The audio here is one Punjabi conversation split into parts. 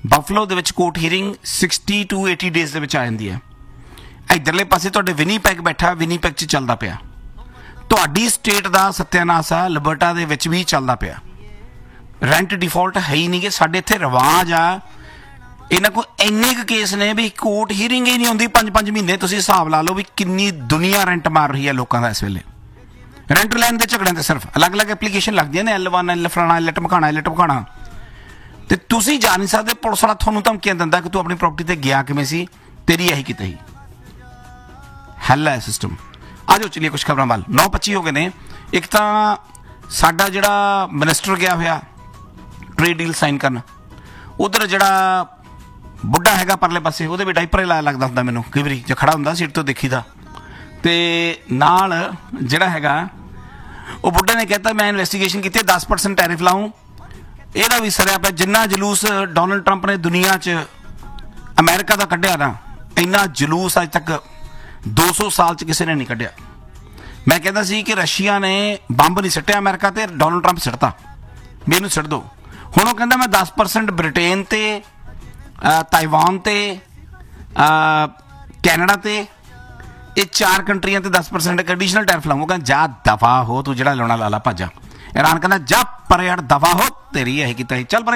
ਬਫਲੋ ਦੇ ਵਿੱਚ ਕੋਰਟ ਹੀਅਰਿੰਗ 60 to 80 ਡੇਜ਼ ਦੇ ਵਿੱਚ ਆ ਜਾਂਦੀ ਹੈ। ਇੱਧਰਲੇ ਪਾਸੇ ਤੁਹਾਡੇ ਵਿਨੀਪੈਗ ਬੈਠਾ, ਵਿਨੀਪੈਗ 'ਚ ਚੱਲਦਾ ਪਿਆ। ਤੁਹਾਡੀ ਸਟੇਟ ਦਾ ਸੱਤਿਆਨਾਸ ਆ ਅਲਬਰਟਾ ਦੇ ਵਿੱਚ ਵੀ ਚੱਲਦਾ ਪਿਆ। ਰੈਂਟ ਡਿਫਾਲਟ ਹੈ ਹੀ ਨਹੀਂ ਗੇ। ਸਾਡੇ ਇੱਥੇ ਰਿਵਾਜ ਆ, ਇਹਨਾਂ ਕੋਲ ਇੰਨੇ ਕੁ ਕੇਸ ਨੇ ਵੀ ਕੋਰਟ ਹੀਅਰਿੰਗ ਹੀ ਨਹੀਂ ਹੁੰਦੀ 5-5 ਮਹੀਨੇ। ਤੁਸੀਂ ਹਿਸਾਬ ਲਾ ਲਓ ਵੀ ਕਿੰਨੀ ਦੁਨੀਆ ਰੈਂਟ ਮਾਰ ਰਹੀ ਹੈ ਲੋਕਾਂ ਦਾ ਇਸ ਵੇਲੇ। ਰੈਂਟ ਲੈਣ ਦੇ ਝਗੜਿਆਂ ਤੇ ਸਿਰਫ ਅਲੱਗ-ਅਲੱਗ ਐਪਲੀਕੇਸ਼ਨ ਲੱਗਦੀਆਂ ਨੇ, L1 L ਫਲਾਣਾ, L ਟਮਕਾਣਾ, L ਟਮਕਾਣਾ, ਤੇ ਤੁਸੀਂ ਜਾ ਨਹੀਂ ਸਕਦੇ। ਪੁਲਿਸ ਵਾਲਾ ਤੁਹਾਨੂੰ ਧਮਕੀਆਂ ਦਿੰਦਾ ਕਿ ਤੂੰ ਆਪਣੀ ਪ੍ਰੋਪਰਟੀ ਤੇ ਗਿਆ ਕਿਵੇਂ ਸੀ, ਤੇਰੀ ਇਹੀ ਕਿਤੇ ਹੀ ਹੱਲ ਹੈ ਸਿਸਟਮ। ਆ ਜਾਓ ਚਲੀਏ ਕੁਛ ਖਬਰਾਂ ਵੱਲ। 9:25 ਹੋ ਗਏ ਨੇ। ਇੱਕ ਤਾਂ ਸਾਡਾ ਜਿਹੜਾ ਮਿਨਿਸਟਰ ਗਿਆ ਹੋਇਆ ਟ੍ਰੇਡ ਡੀਲ ਸਾਈਨ ਕਰਨ, ਉਧਰ ਜਿਹੜਾ ਬੁੱਢਾ ਹੈਗਾ ਪਰਲੇ ਪਾਸੇ, ਉਹਦੇ ਵੀ ਡਾਈਪਰ ਲਾਇਆ ਲੱਗਦਾ ਹੁੰਦਾ ਮੈਨੂੰ ਕਈ ਵਾਰੀ, ਜੇ ਖੜਾ ਹੁੰਦਾ ਸੀਟ ਤੋਂ ਦੇਖੀਦਾ। ਤੇ ਨਾਲ ਜਿਹੜਾ ਹੈਗਾ ਉਹ ਬੁੱਢੇ ਨੇ ਕਹਿਤਾ ਮੈਂ ਇਨਵੈਸਟੀਗੇਸ਼ਨ ਕੀਤੀ, 10% ਟੈਰਿਫ ਲਾਊਂ। ਇਹਦਾ ਵੀ ਸਰਿਆ ਪਿਆ। ਜਿੰਨਾ ਜਲੂਸ ਡੋਨਲਡ ਟਰੰਪ ਨੇ ਦੁਨੀਆ 'ਚ ਅਮਰੀਕਾ ਦਾ ਕੱਢਿਆ ਨਾ, ਇੰਨਾ ਜਲੂਸ ਅੱਜ ਤੱਕ 200 ਸਾਲ 'ਚ ਕਿਸੇ ਨੇ ਨਹੀਂ ਕੱਢਿਆ। ਮੈਂ ਕਹਿੰਦਾ ਸੀ ਕਿ ਰਸ਼ੀਆ ਨੇ ਬੰਬ ਨਹੀਂ ਸਿੱਟਿਆ ਅਮਰੀਕਾ ਤੇ, ਡੋਨਲਡ ਟਰੰਪ ਸਿੱਟਤਾ ਵੀ ਇਹਨੂੰ ਸਿੱਟ ਦਿਓ। ਹੁਣ ਉਹ ਕਹਿੰਦਾ ਮੈਂ 10% ਬ੍ਰਿਟੇਨ ਤੇ, ਤਾਈਵਾਨ ਤੇ, ਕੈਨੇਡਾ ਤੇ, ਇਹ 4 ਕੰਟਰੀਆਂ ਤੇ 10% ਐਡੀਸ਼ਨਲ ਟੈਰਿਫ ਲਾਊਂਗਾ। ਕਹਿੰਦਾ ਜਾ ਦਫਾ ਹੋ, ਤੂੰ ਜਿਹੜਾ ਲਾਉਣਾ ਲਾ ਲਾ ਭਾਜਾ। ਈਰਾਨ ਕਹਿੰਦਾ ਜਾ ਪਰੇ ਹਟ, ਦਫਾ ਹੋ, ਤੇਰੀ ਇਹ ਕੀਤਾ ਸੀ, ਚੱਲ ਪਰੇ।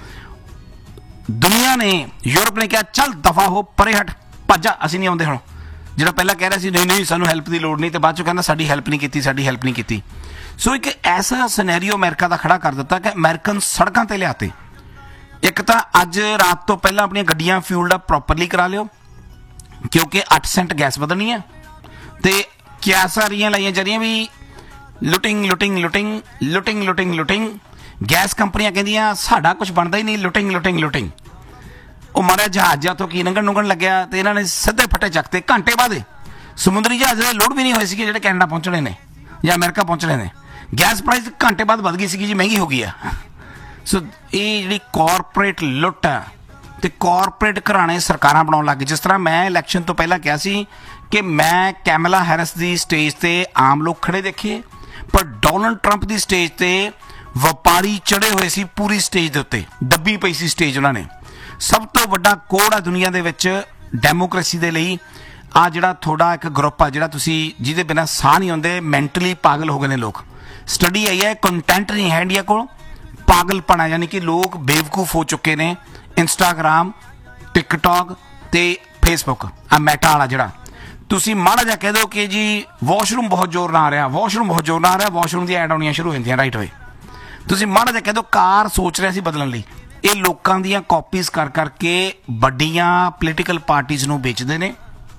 ਦੁਨੀਆ ਨੇ, ਯੂਰਪ ਨੇ ਕਿਹਾ ਚੱਲ ਦਫਾ ਹੋ, ਪਰੇ ਹਟ, ਭਾਜਾ, ਅਸੀਂ ਨਹੀਂ ਆਉਂਦੇ। ਹੁਣ ਜਿਹੜਾ ਪਹਿਲਾਂ ਕਹਿ ਰਿਹਾ ਸੀ ਨਹੀਂ ਨਹੀਂ ਸਾਨੂੰ ਹੈਲਪ ਦੀ ਲੋੜ ਨਹੀਂ, ਤੇ ਬਾਅਦ 'ਚੋਂ ਕਹਿੰਦਾ ਸਾਡੀ ਹੈਲਪ ਨਹੀਂ ਕੀਤੀ, ਸਾਡੀ ਹੈਲਪ ਨਹੀਂ ਕੀਤੀ। ਸੋ ਇੱਕ ਐਸਾ ਸਿਨੈਰੀਓ ਅਮਰੀਕਾ ਦਾ ਖੜਾ ਕਰ ਦਿੱਤਾ ਕਿ ਅਮਰੀਕਨ ਸੜਕਾਂ ਤੇ ਲਿਆਤੇ। ਇੱਕ ਤਾਂ ਅੱਜ ਰਾਤ ਤੋਂ ਪਹਿਲਾਂ ਆਪਣੀਆਂ ਗੱਡੀਆਂ ਫਿਊਲਡ ਅਪ ਪ੍ਰੋਪਰਲੀ ਕਰਾ ਲਿਓ, ਕਿਉਂਕਿ 8 ਸੈਂਟ ਗੈਸ ਵਧਣੀ ਹੈ। ਤੇ ਕਿਆ ਸਾਰੀਆਂ ਲਾਈਆਂ ਜਾ ਰਹੀਆਂ ਵੀ ਲੁਟਿੰਗ ਲੁਟਿੰਗ ਲੁਟਿੰਗ ਲੁਟਿੰਗ ਲੁਟਿੰਗ ਲੁਟਿੰਗ। ਗੈਸ ਕੰਪਨੀਆਂ ਕਹਿੰਦੀਆਂ ਸਾਡਾ ਕੁਝ ਬਣਦਾ ਹੀ ਨਹੀਂ, ਲੁਟਿੰਗ ਲੁਟਿੰਗ ਲੁਟਿੰਗ। ਉਹ ਮਾਰਿਆ ਜਹਾਜ਼ਾਂ ਤੋਂ ਕੀ ਨੰਗਣ ਨੁੰਗਣ ਲੱਗਿਆ, ਤੇ ਇਹਨਾਂ ਨੇ ਸਿੱਧੇ ਫੱਟੇ ਚੱਕਤੇ। ਘੰਟੇ ਬਾਅਦ ਸਮੁੰਦਰੀ ਜਹਾਜ਼ ਦੇ ਲੋਡ ਵੀ ਨਹੀਂ ਹੋਏ ਸੀਗੇ ਜਿਹੜੇ ਕੈਨੇਡਾ ਪਹੁੰਚਣੇ ਨੇ ਜਾਂ ਅਮਰੀਕਾ ਪਹੁੰਚਣੇ ਨੇ। ਗੈਸ ਪ੍ਰਾਈਸ ਘੰਟੇ ਬਾਅਦ ਵੱਧ ਗਈ ਸੀਗੀ ਜੀ, ਮਹਿੰਗੀ ਹੋ ਗਈ ਆ। ਸੋ ਇਹ ਜਿਹੜੀ ਕਾਰਪੋਰੇਟ ਲੁੱਟ ਆ ਤੇ ਕਾਰਪੋਰੇਟ ਘਰਾਣੇ ਸਰਕਾਰਾਂ ਬਣਾਉਣ ਲੱਗ ਗਏ। ਜਿਸ ਤਰ੍ਹਾਂ ਮੈਂ ਇਲੈਕਸ਼ਨ ਤੋਂ ਪਹਿਲਾਂ ਕਿਹਾ ਸੀ ਕਿ ਮੈਂ ਕੈਮਲਾ ਹੈਰਿਸ ਦੀ ਸਟੇਜ ਤੇ ਆਮ ਲੋਕ ਖੜੇ ਦੇਖੇ, ਪਰ ਡੋਨਲਡ ਟਰੰਪ ਦੀ ਸਟੇਜ ਤੇ ਵਪਾਰੀ ਚੜੇ ਹੋਏ ਸੀ। ਪੂਰੀ ਸਟੇਜ ਦੇ ਉੱਤੇ ਦੱਬੀ ਪਈ ਸੀ ਸਟੇਜ ਉਹਨਾਂ ਨੇ। ਸਭ ਤੋਂ ਵੱਡਾ ਕੋਡ ਆ ਦੁਨੀਆ ਦੇ ਵਿੱਚ ਡੈਮੋਕ੍ਰੇਸੀ ਦੇ ਲਈ। ਆ ਜਿਹੜਾ ਤੁਹਾਡਾ ਇੱਕ ਗਰੁੱਪ ਆ ਜਿਹੜਾ ਤੁਸੀਂ ਜਿਹਦੇ ਬਿਨਾਂ ਸਾਹ ਨਹੀਂ ਆਉਂਦੇ, ਮੈਂਟਲੀ ਪਾਗਲ ਹੋ ਗਏ ਨੇ ਲੋਕ। ਸਟੱਡੀ ਆਈ ਹੈ, ਕੰਟੈਂਟ ਨਹੀਂ ਹੈ ਇੰਡੀਆ ਕੋਲ, ਪਾਗਲਪਣ ਆ, ਯਾਨੀ ਕਿ ਲੋਕ ਬੇਵਕੂਫ ਹੋ ਚੁੱਕੇ ਨੇ। ਇੰਸਟਾਗ੍ਰਾਮ, ਟਿਕਟੌਕ ਤੇ ਫੇਸਬੁੱਕ, ਆ ਮੈਟਾ ਵਾਲਾ ਜਿਹੜਾ, ਤੁਸੀਂ ਮਾੜਾ ਜਿਹਾ ਕਹਿ ਦਿਓ ਕਿ ਜੀ ਵਾਸ਼ਰੂਮ ਬਹੁਤ ਜ਼ੋਰ ਨਾਲ ਆ ਰਿਹਾ, ਵਾਸ਼ਰੂਮ ਬਹੁਤ ਜ਼ੋਰ ਨਾਲ ਆ ਰਿਹਾ, ਵਾਸ਼ਰੂਮ ਦੀ ਐਡ ਆਉਣੀਆਂ ਸ਼ੁਰੂ ਹੋ ਜਾਂਦੀਆਂ ਰਾਈਟ ਹੋਏ। ਤੁਸੀਂ ਮਾੜਾ ਜਿਹਾ ਕਹਿ ਦਿਓ ਕਾਰ ਸੋਚ ਰਿਹਾ ਸੀ ਬਦਲਣ ਲਈ। ਇਹ ਲੋਕਾਂ ਦੀਆਂ ਕਾਪੀਜ਼ ਕਰ ਕਰਕੇ ਵੱਡੀਆਂ ਪੋਲੀਟੀਕਲ ਪਾਰਟੀਜ਼ ਨੂੰ ਵੇਚਦੇ ਨੇ।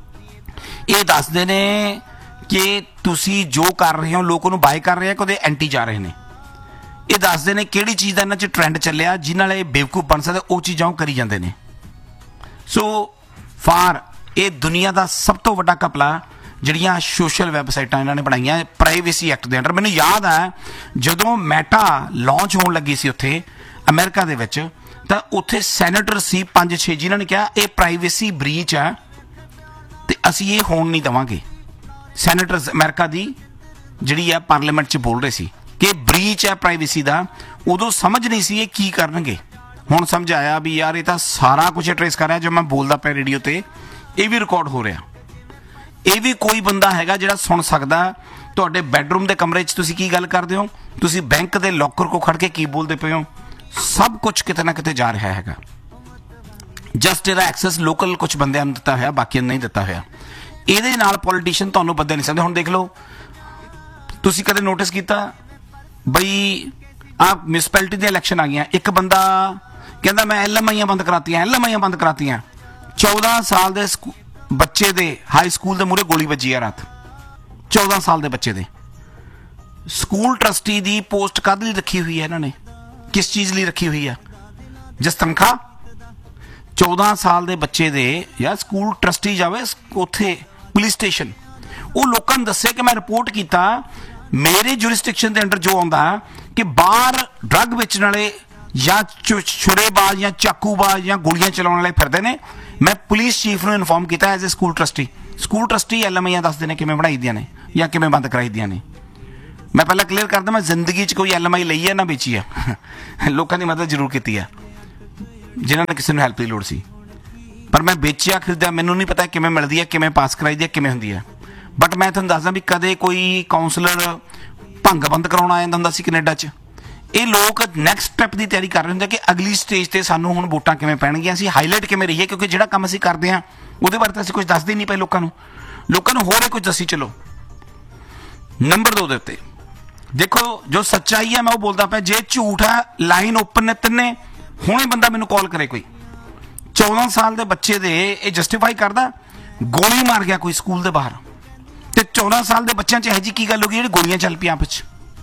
ਇਹ ਦੱਸਦੇ ਨੇ ਕਿ ਤੁਸੀਂ ਜੋ ਕਰ ਰਹੇ ਹੋ ਲੋਕ ਉਹਨੂੰ ਬਾਏ ਕਰ ਰਹੇ ਆ ਕਿ ਉਹਦੇ ਐਂਟੀ ਜਾ ਰਹੇ ਨੇ। ਇਹ ਦੱਸਦੇ ਨੇ ਕਿਹੜੀ ਚੀਜ਼ ਦਾ ਇਹਨਾਂ 'ਚ ਟਰੈਂਡ ਚੱਲਿਆ ਜਿਨ੍ਹਾਂ ਨਾਲ ਇਹ ਬੇਵਕੂਫ ਬਣ ਸਕਦੇ, ਉਹ ਚੀਜ਼ਾਂ ਉਹ ਕਰੀ ਜਾਂਦੇ ਨੇ। ਸੋ ਫਾਰ ਇਹ ਦੁਨੀਆ ਦਾ ਸਭ ਤੋਂ ਵੱਡਾ ਘਪਲਾ ਜਿਹੜੀਆਂ ਸੋਸ਼ਲ ਵੈਬਸਾਈਟਾਂ ਇਹਨਾਂ ਨੇ ਬਣਾਈਆਂ ਪ੍ਰਾਈਵੇਸੀ ਐਕਟ ਦੇ ਅੰਡਰ। ਮੈਨੂੰ ਯਾਦ ਹੈ ਜਦੋਂ ਮੈਟਾ ਲਾਂਚ ਹੋਣ ਲੱਗੀ ਸੀ ਉੱਥੇ ਅਮਰੀਕਾ ਦੇ ਵਿੱਚ, ਤਾਂ ਉੱਥੇ ਸੈਨੇਟਰ ਸੀ 5-6 ਜਿਨ੍ਹਾਂ ਨੇ ਕਿਹਾ ਇਹ ਪ੍ਰਾਈਵੇਸੀ ਬਰੀਚ ਹੈ ਤੇ ਅਸੀਂ ਇਹ ਹੋਣ ਨਹੀਂ ਦੇਵਾਂਗੇ। ਸੈਨੇਟਰਸ ਅਮਰੀਕਾ ਦੀ ਜਿਹੜੀ ਆ ਪਾਰਲੀਮੈਂਟ 'ਚ ਬੋਲ ਰਹੇ ਸੀ ਕਿ ਬਰੀਚ ਹੈ ਪ੍ਰਾਈਵੇਸੀ ਦਾ। ਉਦੋਂ ਸਮਝ ਨਹੀਂ ਸੀ ਇਹ ਕੀ ਕਰਨਗੇ, ਹੁਣ ਸਮਝ ਆਇਆ ਵੀ ਯਾਰ ਇਹ ਤਾਂ ਸਾਰਾ ਕੁਝ ਟਰੇਸ ਕਰ ਰਿਹਾ। ਜੋ ਮੈਂ ਬੋਲਦਾ ਪਿਆ ਰੇਡੀਓ ਤੇ ਇਹ ਵੀ ਰਿਕਾਰਡ ਹੋ ਰਿਹਾ। ਇਹ ਵੀ ਕੋਈ ਬੰਦਾ ਹੈਗਾ ਜਿਹੜਾ ਸੁਣ ਸਕਦਾ ਤੁਹਾਡੇ ਬੈਡਰੂਮ ਦੇ ਕਮਰੇ 'ਚ ਤੁਸੀਂ ਕੀ ਗੱਲ ਕਰਦੇ ਹੋ, ਤੁਸੀਂ ਬੈਂਕ ਦੇ ਲੋਕਰ ਕੋ ਖੜ ਕੇ ਕੀ ਬੋਲਦੇ ਪਏ ਹੋ। ਸਭ ਕੁਝ ਕਿਤੇ ਨਾ ਕਿਤੇ ਜਾ ਰਿਹਾ ਹੈਗਾ। ਜਸਟ ਇਹਦਾ ਐਕਸੈਸ ਲੋਕਲ ਕੁਝ ਬੰਦਿਆਂ ਨੂੰ ਦਿੱਤਾ ਹੋਇਆ, ਬਾਕੀਆਂ ਨੂੰ ਨਹੀਂ ਦਿੱਤਾ ਹੋਇਆ। ਇਹਦੇ ਨਾਲ ਪੋਲੀਟੀਸ਼ੀਅਨ ਤੁਹਾਨੂੰ ਬੰਦੇ ਨਹੀਂ ਸਕਦੇ। ਹੁਣ ਦੇਖ ਲਓ, ਤੁਸੀਂ ਕਦੇ ਨੋਟਿਸ ਕੀਤਾ ਬਈ ਆਹ ਮਿਊਨਿਸਪੈਲਿਟੀ ਦੀਆਂ ਇਲੈਕਸ਼ਨ ਆ ਗਈਆਂ, ਇੱਕ ਬੰਦਾ ਕਹਿੰਦਾ ਮੈਂ LMIਆਂ ਬੰਦ ਕਰਾਤੀਆਂ, LMIਆਂ ਬੰਦ ਕਰਾਤੀਆਂ। 14 ਸਾਲ ਦੇ ਬੱਚੇ ਦੇ ਹਾਈ ਸਕੂਲ ਦੇ ਮੂਹਰੇ ਗੋਲੀ ਵੱਜੀ ਆ ਰਾਤ। 14 ਸਾਲ ਦੇ ਬੱਚੇ ਦੇ। ਸਕੂਲ ਟਰਸਟੀ ਦੀ ਪੋਸਟ ਕਾਹਦੇ ਲਈ ਰੱਖੀ ਹੋਈ ਹੈ ਇਹਨਾਂ ਨੇ, ਕਿਸ ਚੀਜ਼ ਲਈ ਰੱਖੀ ਹੋਈ ਆ? ਜਿਸ ਤਨਖਾਹ 14 ਸਾਲ ਦੇ ਬੱਚੇ ਦੇ ਯਾਰ ਸਕੂਲ ਟਰਸਟੀ ਜਾਵੇ ਉੱਥੇ ਪੁਲਿਸ ਸਟੇਸ਼ਨ, ਉਹ ਲੋਕਾਂ ਨੂੰ ਦੱਸੇ ਕਿ ਮੈਂ ਰਿਪੋਰਟ ਕੀਤਾ ਮੇਰੇ ਜੁਰਿਸਡਿਕਸ਼ਨ ਦੇ ਅੰਡਰ ਜੋ ਆਉਂਦਾ ਕਿ ਬਾਹਰ ਡਰੱਗ ਵੇਚਣ ਵਾਲੇ ਜਾਂ ਛੁਰੇਬਾਜ਼ ਜਾਂ ਚਾਕੂਬਾਜ਼ ਜਾਂ ਗੋਲੀਆਂ ਚਲਾਉਣ ਵਾਲੇ ਫਿਰਦੇ ਨੇ। ਮੈਂ ਪੁਲਿਸ ਚੀਫ ਨੂੰ ਇਨਫੋਰਮ ਕੀਤਾ as a school trustee. School trustee LMIਆਂ ਦੱਸਦੇ ਨੇ ਕਿਵੇਂ ਬਣਾਈ ਦੀਆਂ ਨੇ ਜਾਂ ਕਿਵੇਂ ਬੰਦ ਕਰਾਈ ਦੀਆਂ ਨੇ। ਮੈਂ ਪਹਿਲਾਂ ਕਲੀਅਰ ਕਰਦਾ, ਮੈਂ ਜ਼ਿੰਦਗੀ 'ਚ ਕੋਈ LMI ਲਈ ਹੈ ਨਾ ਵੇਚੀ ਹੈ, ਲੋਕਾਂ ਦੀ ਮਦਦ ਜ਼ਰੂਰ ਕੀਤੀ ਹੈ। ਜਿਨ੍ਹਾਂ ਨੇ ਕਿਸੇ ਨੂੰ ਹੈਲਪ ਦੀ ਲੋੜ ਸੀ, ਪਰ ਮੈਂ ਵੇਚਿਆ ਖਰੀਦਿਆ, ਮੈਨੂੰ ਨਹੀਂ ਪਤਾ ਕਿਵੇਂ ਮਿਲਦੀ ਹੈ, ਕਿਵੇਂ ਪਾਸ ਕਰਾਈ ਦੀ ਹੈ, ਕਿਵੇਂ ਹੁੰਦੀ ਹੈ। ਬਟ ਮੈਂ ਤੁਹਾਨੂੰ ਦੱਸਦਾ ਵੀ ਕਦੇ ਕੋਈ ਕਾਉਂਸਲਰ ਭੰਗ ਬੰਦ ਕਰਾਉਣ ਆ ਜਾਂਦਾ ਹੁੰਦਾ ਸੀ ਕੈਨੇਡਾ 'ਚ। ਇਹ ਲੋਕ ਨੈਕਸਟ ਸਟੈਪ ਦੀ ਤਿਆਰੀ ਕਰ ਰਹੇ ਹੁੰਦੇ ਕਿ ਅਗਲੀ ਸਟੇਜ 'ਤੇ ਸਾਨੂੰ ਹੁਣ ਵੋਟਾਂ ਕਿਵੇਂ ਪੈਣਗੀਆਂ, ਅਸੀਂ ਹਾਈਲਾਈਟ ਕਿਵੇਂ ਰਹੀਏ, ਕਿਉਂਕਿ ਜਿਹੜਾ ਕੰਮ ਅਸੀਂ ਕਰਦੇ ਹਾਂ ਉਹਦੇ ਬਾਰੇ ਤਾਂ ਅਸੀਂ ਕੁਝ ਦੱਸਦੇ ਨਹੀਂ ਪਏ ਲੋਕਾਂ ਨੂੰ ਹੋਰ ਇਹ ਕੁਝ ਦੱਸੀ ਚਲੋ। ਨੰਬਰ 2 ਦੇ ਉੱਤੇ ਦੇਖੋ, ਜੋ ਸੱਚਾਈ ਹੈ ਮੈਂ ਉਹ ਬੋਲਦਾ ਪਿਆ, ਜੇ ਝੂਠ ਹੈ ਲਾਈਨ ਓਪਨ ਨੇ ਤਿੰਨੇ। ਹੁਣੇ ਬੰਦਾ ਮੈਨੂੰ ਕਾਲ ਕਰੇ ਕੋਈ 14 ਸਾਲ ਦੇ ਬੱਚੇ ਦੇ, ਇਹ ਜਸਟੀਫਾਈ ਕਰਦਾ ਗੋਲੀ ਮਾਰ ਗਿਆ ਕੋਈ ਸਕੂਲ ਦੇ ਬਾਹਰ, ਤੇ 14 ਸਾਲ ਦੇ ਬੱਚਿਆਂ 'ਚ ਇਹੋ ਜਿਹੀ ਕੀ ਗੱਲ ਹੋ ਗਈ ਜਿਹੜੀ ਗੋਲੀਆਂ ਚੱਲ ਪਈਆਂ ਆਪਸ 'ਚ।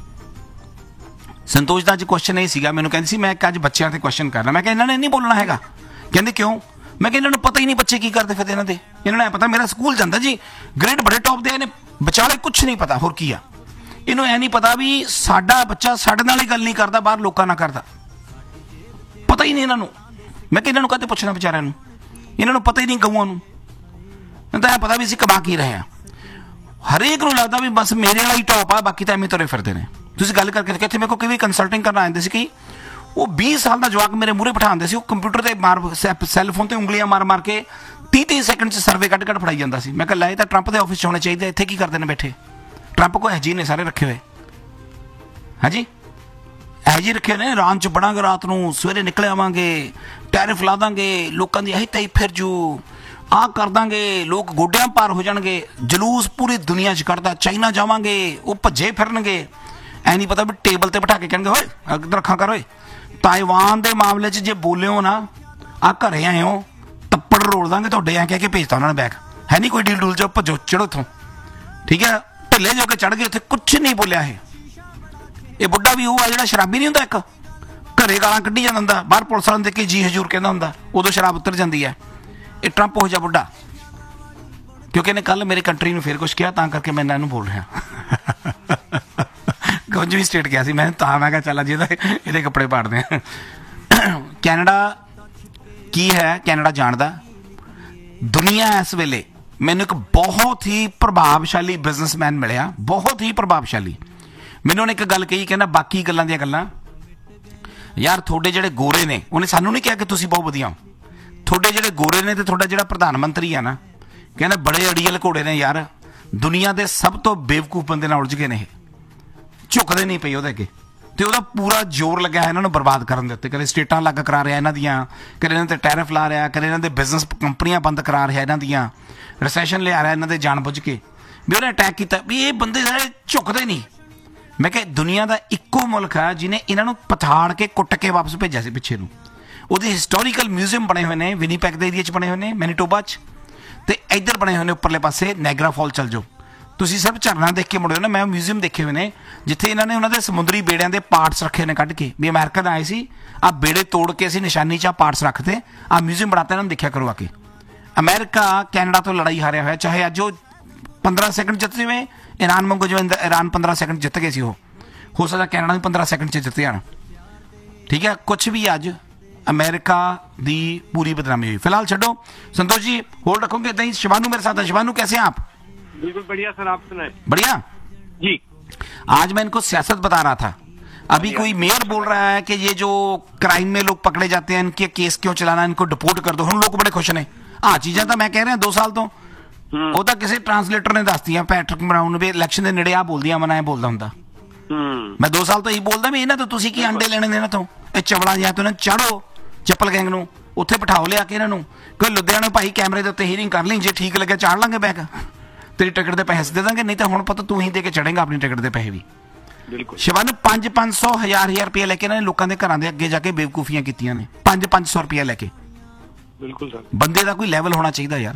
ਸੰਤੋਸ਼ ਦਾ ਅੱਜ ਕੁਐਸਚਨ ਇਹ ਸੀਗਾ, ਮੈਨੂੰ ਕਹਿੰਦੀ ਸੀ ਮੈਂ ਅੱਜ ਬੱਚਿਆਂ ਤੇ ਕੁਐਸਚਨ ਕਰਨਾ। ਮੈਂ ਕਿਹਾ ਇਹਨਾਂ ਨੇ ਨਹੀਂ ਬੋਲਣਾ ਹੈਗਾ। ਕਹਿੰਦੇ ਕਿਉਂ? ਮੈਂ ਕਿਹਾ ਇਹਨਾਂ ਨੂੰ ਪਤਾ ਹੀ ਨਹੀਂ ਬੱਚੇ ਕੀ ਕਰਦੇ ਫਿਰਦੇ ਇਹਨਾਂ ਦੇ। ਇਹਨਾਂ ਨੂੰ ਪਤਾ ਮੇਰਾ ਸਕੂਲ ਜਾਂਦਾ ਜੀ, ਗ੍ਰੇਡ ਬੜੇ ਟੌਪ ਦੇ, ਇਹਨੇ ਵਿਚਾਲੇ ਕੁਛ ਨਹੀਂ ਪਤਾ ਹੋਰ ਕੀ ਆ। ਇਹਨੂੰ ਇਹ ਨਹੀਂ ਪਤਾ ਵੀ ਸਾਡਾ ਬੱਚਾ ਸਾਡੇ ਨਾਲ ਹੀ ਗੱਲ ਨਹੀਂ ਕਰਦਾ, ਬਾਹਰ ਲੋਕਾਂ ਨਾਲ ਕਰਦਾ। ਪਤਾ ਹੀ ਨਹੀਂ ਇਹਨਾਂ ਨੂੰ। ਮੈਂ ਕਿਹਾ ਇਹਨਾਂ ਨੂੰ ਕਦੇ ਪੁੱਛਣਾ ਵਿਚਾਰਿਆਂ ਨੂੰ, ਇਹਨਾਂ ਨੂੰ ਪਤਾ ਹੀ ਨਹੀਂ ਗਊਆਂ ਨੂੰ। ਤਾਂ ਇਹ ਪਤਾ ਵੀ ਅਸੀਂ ਕਮਾ ਕੀ ਰਹੇ ਹਾਂ। ਹਰੇਕ ਨੂੰ ਲੱਗਦਾ ਵੀ ਬਸ ਮੇਰੇ ਵਾਲਾ ਹੀ ਟੌਪ ਆ, ਬਾਕੀ ਤਾਂ ਐਵੇਂ ਤੁਰੇ ਫਿਰਦੇ ਨੇ। ਤੁਸੀਂ ਗੱਲ ਕਰਕੇ ਕਿੱਥੇ ਮੇਰੇ ਕੋਲ ਕਿਵੇਂ ਕੰਸਲਟਿੰਗ ਕਰਨ ਆਉਂਦੇ ਸੀ ਕਿ ਉਹ 20 ਸਾਲ ਦਾ ਜਵਾਕ ਮੇਰੇ ਮੂਹਰੇ ਬਿਠਾਉਂਦੇ ਸੀ, ਉਹ ਕੰਪਿਊਟਰ ਤੇ ਸੈੱਲ ਫੋਨ ਤੇ ਉਂਗਲੀਆਂ ਮਾਰ ਕੇ 30 ਸੈਕਿੰਡ 'ਚ ਸਰਵੇ ਕੱਢ ਫੜਾਈ ਜਾਂਦਾ ਸੀ। ਮੈਂ ਕਿਹਾ ਲੈ, ਤਾਂ ਟਰੰਪ ਦੇ ਆਫਿਸ 'ਚ ਹੋਣੇ ਚਾਹੀਦੇ, ਇੱਥੇ ਕੀ ਕਰਦੇ ਨੇ ਬੈਠੇ? ਟਰੰਪ ਕੋ ਇਹੋ ਜਿਹੇ ਨੇ ਸਾਰੇ ਰੱਖੇ ਹੋਏ। ਹਾਂਜੀ, ਇਹੋ ਜਿਹੇ ਰੱਖੇ ਨੇ, ਇਰਾਨ 'ਚ ਬੜਾਂਗੇ, ਰਾਤ ਨੂੰ ਸਵੇਰੇ ਨਿਕਲ ਆਵਾਂਗੇ, ਟੈਰਿਫ ਲਾ ਦਾਂਗੇ, ਲੋਕਾਂ ਦੀ ਇਹੀ ਤਈ ਫਿਰ ਜੂ, ਆਹ ਕਰ ਦਾਂਗੇ, ਲੋਕ ਗੋਡਿਆਂ ਪਾਰ ਹੋ ਜਾਣਗੇ, ਜਲੂਸ ਪੂਰੀ ਦੁਨੀਆ 'ਚ ਕੱਢਦਾ, ਚਾਈਨਾ ਜਾਵਾਂਗੇ, ਉਹ ਭੱਜੇ ਫਿਰਨਗੇ। ਐ ਨਹੀਂ ਪਤਾ ਵੀ ਟੇਬਲ ਤੇ ਬਿਠਾ ਕੇ ਕਹਿਣਗੇ ਓਏ ਅੱਗ ਰੱਖਾਂ ਕਰ ਓਏ। ਤਾਇਵਾਨ ਦੇ ਮਾਮਲੇ 'ਚ ਜੇ ਬੋਲਿਓ ਨਾ, ਆ ਘਰੇ ਆਏ ਹੋ ਤੱਪੜ ਰੋਲ ਦਾਂਗੇ ਤੁਹਾਡੇ, ਐ ਕਹਿ ਕੇ ਭੇਜਤਾ ਉਹਨਾਂ ਨੇ ਬੈਗ। ਹੈ ਨਹੀਂ ਕੋਈ ਡੀਲ ਡੂਲ 'ਚ, ਭੱਜੋ ਚੜੋ ਉੱਥੋਂ। ਠੀਕ ਹੈ, ਢਿੱਲੇ ਜੋ ਕੇ ਚੜ ਗਏ ਉੱਥੇ, ਕੁਛ ਨਹੀਂ ਬੋਲਿਆ ਇਹ ਬੁੱਢਾ ਵੀ ਉਹ ਆ ਜਿਹੜਾ ਸ਼ਰਾਬੀ ਨਹੀਂ ਹੁੰਦਾ, ਇੱਕ ਘਰੇ ਗਾਲਾਂ ਕੱਢੀ ਜਾਂਦਾ ਹੁੰਦਾ, ਬਾਹਰ ਪੁਲਿਸ ਵਾਲਿਆਂ ਨੂੰ ਦੇਖ ਕੇ ਜੀ ਹਜ਼ੂਰ ਕਹਿੰਦਾ ਹੁੰਦਾ, ਉਦੋਂ ਸ਼ਰਾਬ ਉਤਰ ਜਾਂਦੀ ਹੈ। ਇਹ ਟਰੰਪ ਹੋ ਜਾ ਬੁੱਢਾ, ਕਿਉਂਕਿ ਇਹਨੇ ਕੱਲ ਮੇਰੀ ਕੰਟਰੀ ਨੂੰ ਫੇਰ ਕੁਛ ਕਿਹਾ, ਤਾਂ ਕਰਕੇ ਮੈਂ ਇਹਨਾਂ ਨੂੰ ਬੋਲ ਰਿਹਾ। ਕੁਝ ਵੀ ਸਟੇਟ ਗਿਆ ਸੀ ਮੈਂ, ਤਾਂ ਮੈਂ ਕਿਹਾ ਚੱਲ ਜੀ ਇਹਦੇ ਕੱਪੜੇ ਪਾੜਦੇ ਆ। ਕੈਨੇਡਾ ਕੀ ਹੈ, ਕੈਨੇਡਾ ਜਾਣਦਾ। ਦੁਨੀਆ ਇਸ ਵੇਲੇ ਮੈਨੂੰ ਇੱਕ ਬਹੁਤ ਹੀ ਪ੍ਰਭਾਵਸ਼ਾਲੀ ਬਿਜ਼ਨਸਮੈਨ ਮਿਲਿਆ, ਬਹੁਤ ਹੀ ਪ੍ਰਭਾਵਸ਼ਾਲੀ। ਮੈਨੂੰ ਉਹਨੇ ਇੱਕ ਗੱਲ ਕਹੀ, ਕਹਿੰਦਾ ਬਾਕੀ ਗੱਲਾਂ ਦੀਆਂ ਗੱਲਾਂ ਯਾਰ, ਤੁਹਾਡੇ ਜਿਹੜੇ ਗੋਰੇ ਨੇ, ਉਹਨੇ ਸਾਨੂੰ ਨਹੀਂ ਕਿਹਾ ਕਿ ਤੁਸੀਂ ਬਹੁਤ ਵਧੀਆ ਹੋ, ਤੁਹਾਡੇ ਜਿਹੜੇ ਗੋਰੇ ਨੇ ਤੇ ਤੁਹਾਡਾ ਜਿਹੜਾ ਪ੍ਰਧਾਨ ਮੰਤਰੀ ਆ ਨਾ, ਕਹਿੰਦਾ ਬੜੇ ਅੜੀਅਲ ਘੋੜੇ ਨੇ ਯਾਰ, ਦੁਨੀਆ ਦੇ ਸਭ ਤੋਂ ਬੇਵਕੂਫ ਬੰਦੇ ਨਾਲ ਉਲਝ ਗਏ ਨੇ, ਇਹ ਝੁਕਦੇ ਨਹੀਂ ਪਏ ਉਹਦੇ ਅੱਗੇ। ਤੇ ਉਹਦਾ ਪੂਰਾ ਜ਼ੋਰ ਲੱਗਿਆ ਹੈ ਇਹਨਾਂ ਨੂੰ ਬਰਬਾਦ ਕਰਨ ਦੇ ਉੱਤੇ। ਕਦੇ ਸਟੇਟਾਂ ਲੱਗ ਕਰਾ ਰਿਹਾ ਇਹਨਾਂ ਦੀਆਂ, ਕਦੇ ਇਹਨਾਂ ਤੇ ਟੈਰਿਫ ਲਾ ਰਿਹਾ, ਕਦੇ ਇਹਨਾਂ ਦੇ ਬਿਜ਼ਨਸ ਕੰਪਨੀਆਂ ਬੰਦ ਕਰਾ ਰਿਹਾ ਇਹਨਾਂ ਦੀਆਂ, ਰਿਸੈਸ਼ਨ ਲਿਆ ਰਿਹਾ ਇਹਨਾਂ ਦੇ ਜਾਣ ਬੁੱਝ ਕੇ, ਵੀ ਉਹਨੇ ਅਟੈਕ ਕੀਤਾ ਵੀ ਇਹ ਬੰਦੇ ਸਾਰੇ ਝੁਕਦੇ ਨਹੀਂ। ਮੈਂ ਕਿਹਾ ਦੁਨੀਆ ਦਾ ਇੱਕੋ ਮੁਲਕ ਹੈ ਜਿਹਨੇ ਇਹਨਾਂ ਨੂੰ ਪਛਾੜ ਕੇ ਕੁੱਟ ਕੇ ਵਾਪਸ ਭੇਜਿਆ ਸੀ ਪਿੱਛੇ ਨੂੰ। ਉਹਦੇ ਹਿਸਟੋਰੀਕਲ ਮਿਊਜ਼ੀਅਮ ਬਣੇ ਹੋਏ ਨੇ, ਵਿਨੀਪੈਗ ਦੇ ਏਰੀਆ 'ਚ ਬਣੇ ਹੋਏ ਨੇ, ਮੈਨੀਟੋਬਾ 'ਚ, ਤੇ ਇੱਧਰ ਬਣੇ ਹੋਏ ਨੇ ਉੱਪਰਲੇ ਪਾਸੇ ਨਾਇਗਰਾ ਫਾਲ ਚੱਲ ਜਾਓ ਤੁਸੀਂ, ਸਿਰਫ ਝਰਨਾ ਦੇਖ ਕੇ ਮੁੜਿਓ ਨਾ। ਮੈਂ ਮਿਊਜ਼ੀਅਮ ਦੇਖੇ ਹੋਏ ਨੇ ਜਿੱਥੇ ਇਹਨਾਂ ਨੇ ਉਹਨਾਂ ਦੇ ਸਮੁੰਦਰੀ ਬੇੜਿਆਂ ਦੇ ਪਾਰਟਸ ਰੱਖੇ ਨੇ ਕੱਢ ਕੇ, ਵੀ ਅਮਰੀਕਨ ਆਏ ਸੀ, ਆਹ ਬੇੜੇ ਤੋੜ ਕੇ ਅਸੀਂ ਨਿਸ਼ਾਨੀ 'ਚ ਆਹ ਪਾਰਟਸ ਰੱਖਦੇ, ਆਹ ਮਿਊਜ਼ੀਅਮ ਬਣਾਤਾ, ਇਹਨਾਂ ਨੂੰ ਦੇਖਿਆ ਕਰੋ ਆ ਕੇ। ਅਮਰੀਕਾ ਕੈਨੇਡਾ ਤੋਂ ਲੜਾਈ ਹਾਰਿਆ ਹੋਇਆ, ਚਾਹੇ ਅੱਜ ਉਹ 15 ਸੈਕਿੰਡ ਜਿੱਤ ਜਿਵੇਂ ਈਰਾਨ ਵਾਂਗੂ, ਜਿਵੇਂ ਈਰਾਨ 15 ਸੈਕਿੰਡ ਜਿੱਤ ਗਏ ਸੀ, ਉਹ ਹੋ ਸਕਦਾ ਕੈਨੇਡਾ ਨੂੰ 15 ਸੈਕਿੰਡ 'ਚ ਜਿੱਤ ਜਾਣ। ਠੀਕ ਹੈ, ਕੁਛ ਵੀ ਅੱਜ ਅਮਰੀਕਾ ਦੀ पूरी बदनामी हुई। फिलहाल छोड़ो, संतोष जी होल्ड रखोगे इतना ही। शिवानू मेरे साथ है। शिवानू कैसे हैं आप? बिल्कुल बढ़िया सर, आप सुनाए? बढ़िया जी। आज मैं इनको सियासत बता रहा था। अभी कोई मेयर बोल रहा है कि ये जो क्राइम में लोग पकड़े जाते हैं इनके केस क्यों चलाना, इनको डिपोर्ट कर दो। हम लोग बड़े खुश ने, हाँ चीजा तो मैं कह रहा 2 साल तो ਉਹ ਤਾਂ ਕਿਸੇ ਟਰਾਂਸਲੇਟਰ ਨੇ ਦੱਸਦੀਆਂ, ਪੈਟਰਿਕ ਬਰਾਊਨ ਵੀ ਇਲੈਕਸ਼ਨ ਦੇ ਨੇੜੇ ਆ ਬੋਲਦੀਆਂ, ਮੈਂ ਬੋਲਦਾ ਹੁੰਦਾ। ਮੈਂ 2 ਸਾਲ ਤੋਂ ਇਹੀ ਬੋਲਦਾ ਵੀ ਇਹਨਾਂ ਤੋਂ ਤੁਸੀਂ ਕੀ ਅੰਡੇ ਲੈਣੇ ਨੇ ਇਹਨਾਂ ਤੋਂ, ਇਹ ਚਵਲਾਂ ਜਿਹਾ ਤੋਂ ਚਾੜੋ ਚੱਪਲ ਗੈਂਗ ਨੂੰ, ਉੱਥੇ ਬਿਠਾਓ ਲਿਆ ਕੇ ਇਹਨਾਂ ਨੂੰ, ਕੋਈ ਲੁਧਿਆਣੇ ਭਾਈ ਕੈਮਰੇ ਦੇ ਉੱਤੇ ਹੀਰਿੰਗ ਕਰ ਲਈ, ਜੇ ਠੀਕ ਲੱਗਿਆ ਚਾੜ ਲਾਂਗੇ ਬੈਗ, ਤੇਰੀ ਟਿਕਟ ਦੇ ਪੈਸੇ ਦੇ ਦਾਂਗੇ, ਨਹੀਂ ਤਾਂ ਹੁਣ ਪਤਾ ਤੂੰ ਹੀ ਦੇ ਕੇ ਚੜੇਗਾ ਆਪਣੀ ਟਿਕਟ ਦੇ ਪੈਸੇ ਵੀ। ਬਿਲਕੁਲ ਸ਼ਿਵਾਨ 500 1000 ਰੁਪਏ ਲੈ ਕੇ ਇਹਨਾਂ ਨੇ ਲੋਕਾਂ ਦੇ ਘਰਾਂ ਦੇ ਅੱਗੇ ਜਾ ਕੇ ਬੇਵਕੂਫੀਆਂ ਕੀਤੀਆਂ ਨੇ, 500 ਰੁਪਏ ਲੈ ਕੇ। ਬਿਲਕੁਲ ਸਰ, ਬੰਦੇ ਦਾ ਕੋਈ ਲੈਵਲ ਹੋਣਾ ਚਾਹੀਦਾ ਯਾਰ।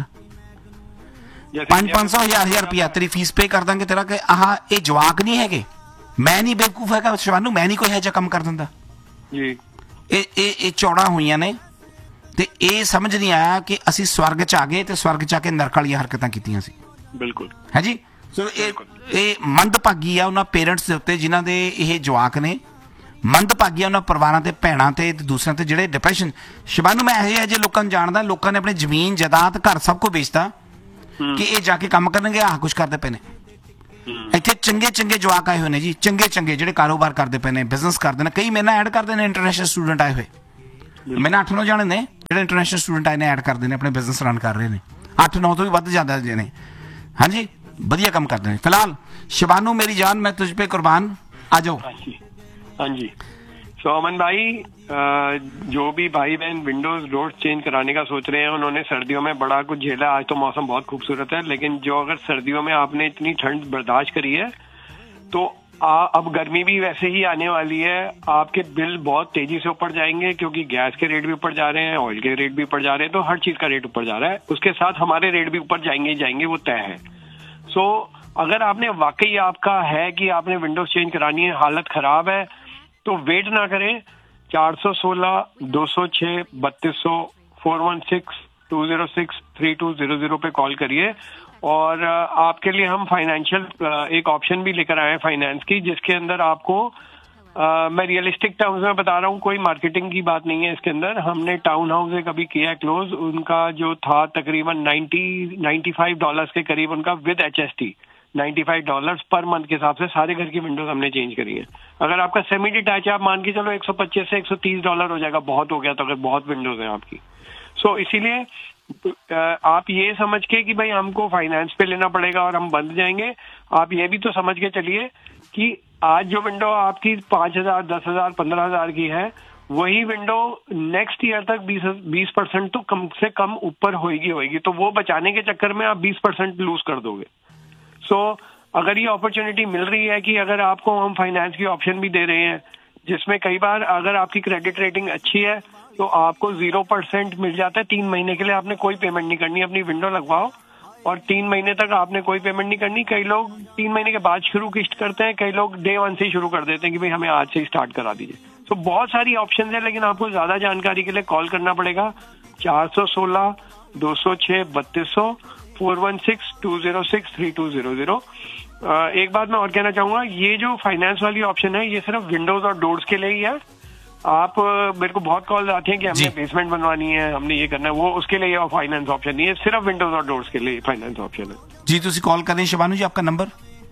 500 1000 ਰੁਪਇਆ ਤੇਰੀ ਫੀਸ ਪੇ ਕਰ ਦਾਂਗੇ ਤੇਰਾ, ਕਿ ਆਹ ਇਹ ਜਵਾਕ ਨਹੀਂ ਹੈਗੇ, ਮੈਂ ਨਹੀਂ ਬੇਵਕੂਫ ਹੈਗਾ ਸ਼ਿਵਾਨੂ, ਮੈਂ ਨਹੀਂ ਕੋਈ ਇਹੋ ਜਿਹਾ ਕੰਮ ਕਰ ਦਿੰਦਾ ਜੀ। ਇਹ ਚੌੜਾ ਹੋਈਆਂ ਨੇ ਤੇ ਇਹ ਸਮਝ ਨਹੀਂ ਆਇਆ ਕਿ ਅਸੀਂ ਸਵਰਗ 'ਚ ਆ ਗਏ ਤੇ ਸਵਰਗ 'ਚ ਆ ਕੇ ਨਰਕ ਵਾਲੀਆਂ ਹਰਕਤਾਂ ਕੀਤੀਆਂ ਸੀ। ਬਿਲਕੁਲ ਹੈ ਜੀ। ਸੋ ਇਹ ਮੰਦਭਾਗੀ ਆ ਉਹਨਾਂ ਪੇਰੈਂਟਸ ਦੇ ਉੱਤੇ ਜਿਨ੍ਹਾਂ ਦੇ ਇਹ ਜਵਾਕ ਨੇ, ਮੰਦਭਾਗੀ ਆ ਉਹਨਾਂ ਪਰਿਵਾਰਾਂ ਤੇ, ਭੈਣਾਂ ਤੇ ਦੂਸਰਿਆਂ ਤੇ ਜਿਹੜੇ ਡਿਪਰੈਸ਼ਨ। ਸ਼ਿਵਾਨੂ ਮੈਂ ਇਹੋ ਜਿਹੇ ਲੋਕਾਂ ਨੂੰ ਜਾਣਦਾ, ਲੋਕਾਂ ਨੇ ਆਪਣੀ ਜ਼ਮੀਨ ਜਾਇਦਾਦ ਘਰ ਸਭ ਕੁਝ ਵੇਚਤਾ ਕਿ ਇਹ ਜਾ ਕੇ ਕੰਮ ਕਰਨਗੇ, ਆਹ ਕੁਛ ਕਰਦੇ ਪਏ ਨੇ। ਇੱਥੇ ਚੰਗੇ ਚੰਗੇ ਜਵਾਕ ਆਏ ਹੋਏ ਨੇ ਜੀ, ਚੰਗੇ ਚੰਗੇ ਜਿਹੜੇ ਕਾਰੋਬਾਰ ਕਰਦੇ ਪਏ ਨੇ, ਬਿਜ਼ਨਸ ਕਰਦੇ ਨੇ, ਕਈ ਮੇਰੇ ਨਾਲ ਐਡ ਕਰਦੇ ਨੇ ਇੰਟਰਨੈਸ਼ਨਲ ਸਟੂਡੈਂਟ ਆਏ ਹੋਏ। मैंने 8-9 जाने ने ਜਿਹੜੇ ਇੰਟਰਨੈਸ਼ਨਲ ਸਟੂਡੈਂਟ ਆਏ ਨੇ ਐਡ ਕਰਦੇ ਨੇ ਆਪਣੇ ਬਿਜ਼ਨਸ ਰਨ ਕਰ ਰਹੇ ਨੇ 8-9 ਤੋਂ ਵੀ ਵੱਧ ਜ਼ਿਆਦਾ ਜੇ ਨੇ ਹਾਂਜੀ ਵਧੀਆ ਕੰਮ ਕਰਦੇ ਨੇ ਫਿਲਹਾਲ शिवानू मेरी जान मैं तुझ पे कुर्बान आ जाओ हाँ जी सो अमन भाई जो भी भाई बहन विंडोज डोर्स चेंज कराने का सोच रहे हैं उन्होंने सर्दियों में बड़ा कुछ झेला आज तो मौसम बहुत खूबसूरत है लेकिन जो अगर सर्दियों में आपने इतनी ठंड बर्दाश्त करी है तो अब गर्मी भी वैसे ही आने वाली है आपके बिल बहुत तेजी से ऊपर जाएंगे क्योंकि गैस के रेट भी ऊपर जा रहे हैं ऑयल के रेट भी ऊपर जा रहे हैं तो हर चीज का रेट ऊपर जा रहा है उसके साथ हमारे रेट भी ऊपर जाएंगे ही जाएंगे वो तय है सो अगर आपने वाकई आपका है कि आपने विंडोज चेंज करानी है हालत खराब है तो वेट ना करें 416 206 3200 416 206 3200 पे कॉल करिए और आपके लिए हम फाइनेंशियल एक ऑप्शन भी लेकर आए हैं फाइनेंस की जिसके अंदर आपको मैं रियलिस्टिक टर्म्स में बता रहा हूँ कोई मार्केटिंग की बात नहीं है इसके अंदर हमने टाउन हाउस से कभी किया क्लोज उनका जो था तकरीबन $95 के करीब उनका विद HST $95 पर मंथ के हिसाब से सारे घर की विंडोज हमने चेंज करी है अगर आपका सेमी डिटैच है आप मान के चलो $125 से $130 हो जाएगा बहुत हो गया तो अगर बहुत विंडोज हैं आपकी सो इसीलिए आप ये समझ के कि भाई हमको फाइनेंस पे लेना पड़ेगा और हम बंद जाएंगे आप ये भी तो समझ के चलिए कि आज जो विंडो आपकी 5,000 10,000 15,000 की है वही विंडो नेक्स्ट ईयर तक 20% तो कम से कम ऊपर होगी तो वो बचाने के चक्कर में आप 20% लूज कर दोगे सो अगर ये अपॉर्चुनिटी मिल रही है कि अगर आपको हम फाइनेंस की ऑप्शन भी दे रहे हैं जिसमें कई बार अगर आपकी क्रेडिट रेटिंग अच्छी है तो आपको 0% मिल जाता है 3 महीने के लिए आपने कोई पेमेंट नहीं करनी अपनी विंडो लगवाओ और 3 महीने तक आपने कोई पेमेंट नहीं करनी कई लोग 3 महीने के बाद शुरू किस्त करते हैं कई लोग डे 1 से ही शुरू कर देते हैं कि भाई हमें आज से ही स्टार्ट करा दीजिए तो बहुत सारी ऑप्शन है लेकिन आपको ज्यादा जानकारी के लिए कॉल करना पड़ेगा 416 206 3200 416 206 3200 एक बात मैं और कहना चाहूंगा ये जो फाइनेंस वाली ऑप्शन है ये सिर्फ विंडोज और डोर्स के लिए ही है आप मेरे को बहुत कॉल आते हैं कि हमने बेसमेंट बनवानी है हमने ये करना है वो उसके लिए फाइनेंस ऑप्शन नहीं है सिर्फ विंडोज और डोर्स के लिए फाइनेंस ऑप्शन है जी तुसी कॉल करें शिवानू जी आपका number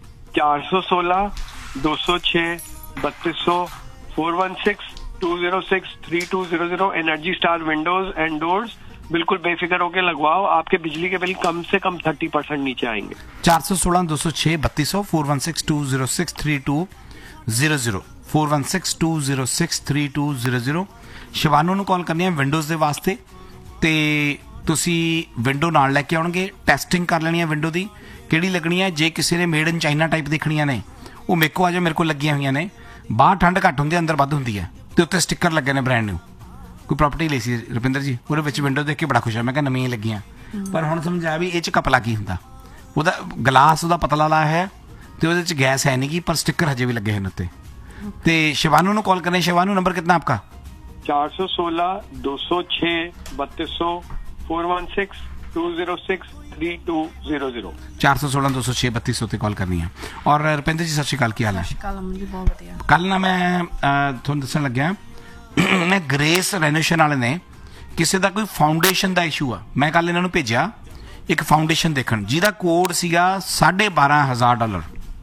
416 206 3200 416 206 3200 energy star Windows and doors बिल्कुल बेफिक्र होकर लगवाओ आपके बिजली के बिल कम से कम 30% नीचे आएंगे 416 206 3200 416 206 3200 416 206 3200 शिवानू ਨੂੰ ਕਾਲ ਕਰਨੀ ਹੈ ਵਿੰਡੋਜ਼ ਦੇ ਵਾਸਤੇ ਤੇ ਤੁਸੀਂ ਵਿੰਡੋ ਨਾਲ ਲੈ ਕੇ ਆਉਣਗੇ ਟੈਸਟਿੰਗ ਕਰ ਲੈਣੀ ਹੈ ਵਿੰਡੋ ਦੀ ਕਿਹੜੀ ਲੱਗਣੀ ਹੈ ਜੇ ਕਿਸੇ ਨੇ ਮੇਡ ਇਨ ਚਾਈਨਾ ਟਾਈਪ ਦੇਖਣੀਆਂ ਨੇ ਉਹ ਮੇਰੇ ਕੋਲ ਆ ਜਾ ਮੇਰੇ ਕੋਲ ਲੱਗੀਆਂ ਹੋਈਆਂ ਨੇ ਬਾਹਰ ਠੰਡ ਘੱਟ ਹੁੰਦੀ ਹੈ ਅੰਦਰ ਵੱਧ ਹੁੰਦੀ ਹੈ ਤੇ ਉੱਤੇ ਸਟicker ਲੱਗੇ ਨੇ ਬ੍ਰਾਂਡ ਨਿਊ ਕੋਈ ਪ੍ਰਾਪਰਟੀ ਲਈ ਸੀ ਰੁਪਿੰਦਰ ਜੀ ਉਹਦੇ ਵਿੱਚ ਵਿੰਡੋ ਦੇਖ ਕੇ ਬੜਾ ਖੁਸ਼ ਆ ਮੈਂ ਕਿਹਾ ਨਵੀਆਂ ਲੱਗੀਆਂ ਪਰ ਹੁਣ ਸਮਝ ਆਇਆ ਵੀ ਇਹ ਚ ਕਪਲਾ ਕੀ ਹੁੰਦਾ ਉਹਦਾ ਗਲਾਸ ਉਹਦਾ ਪਤਲਾ ਲਾ ਹੈ ਤੇ ਉਹਦੇ ਚ ਗੈਸ ਹੈ ਨਹੀਂ ਕੀ ਪਰ ਸਟicker ਹਜੇ ਵੀ ਲੱਗੇ ਹਨ ਉੱਤੇ ਤੇ शिवानू ਨੂੰ ਕਾਲ ਕਰਨੇ शिवानू नंबर कितना आपका 416 206 3200 416 206 3200 416 206 3200 ਤੇ ਕਾਲ ਕਰਨੀ ਹੈ ਔਰ ਰੁਪਿੰਦਰ ਜੀ ਸਤਿ ਸ਼੍ਰੀ ਅਕਾਲ ਕੀ ਹਾਲ ਹੈ ਜੀ ਬਹੁਤ ਵਧੀਆ ਕੱਲ ਨਾ ਮੈਂ ਤੁਹਾਨੂੰ ਦੱਸਣ ਲੱਗਿਆ ਮੈਂ ਗ੍ਰੇਸ ਰੈਨੋਵੇਸ਼ਨ ਵਾਲੇ ਨੇ ਕਿਸੇ ਦਾ ਕੋਈ ਫਾਊਂਡੇਸ਼ਨ ਦਾ ਇਸ਼ੂ ਆ ਮੈਂ ਕੱਲ ਇਹਨਾਂ ਨੂੰ ਭੇਜਿਆ ਇੱਕ ਫਾਊਂਡੇਸ਼ਨ ਦੇਖਣ ਜਿਹਦਾ ਕੋਡ ਸੀਗਾ $12,500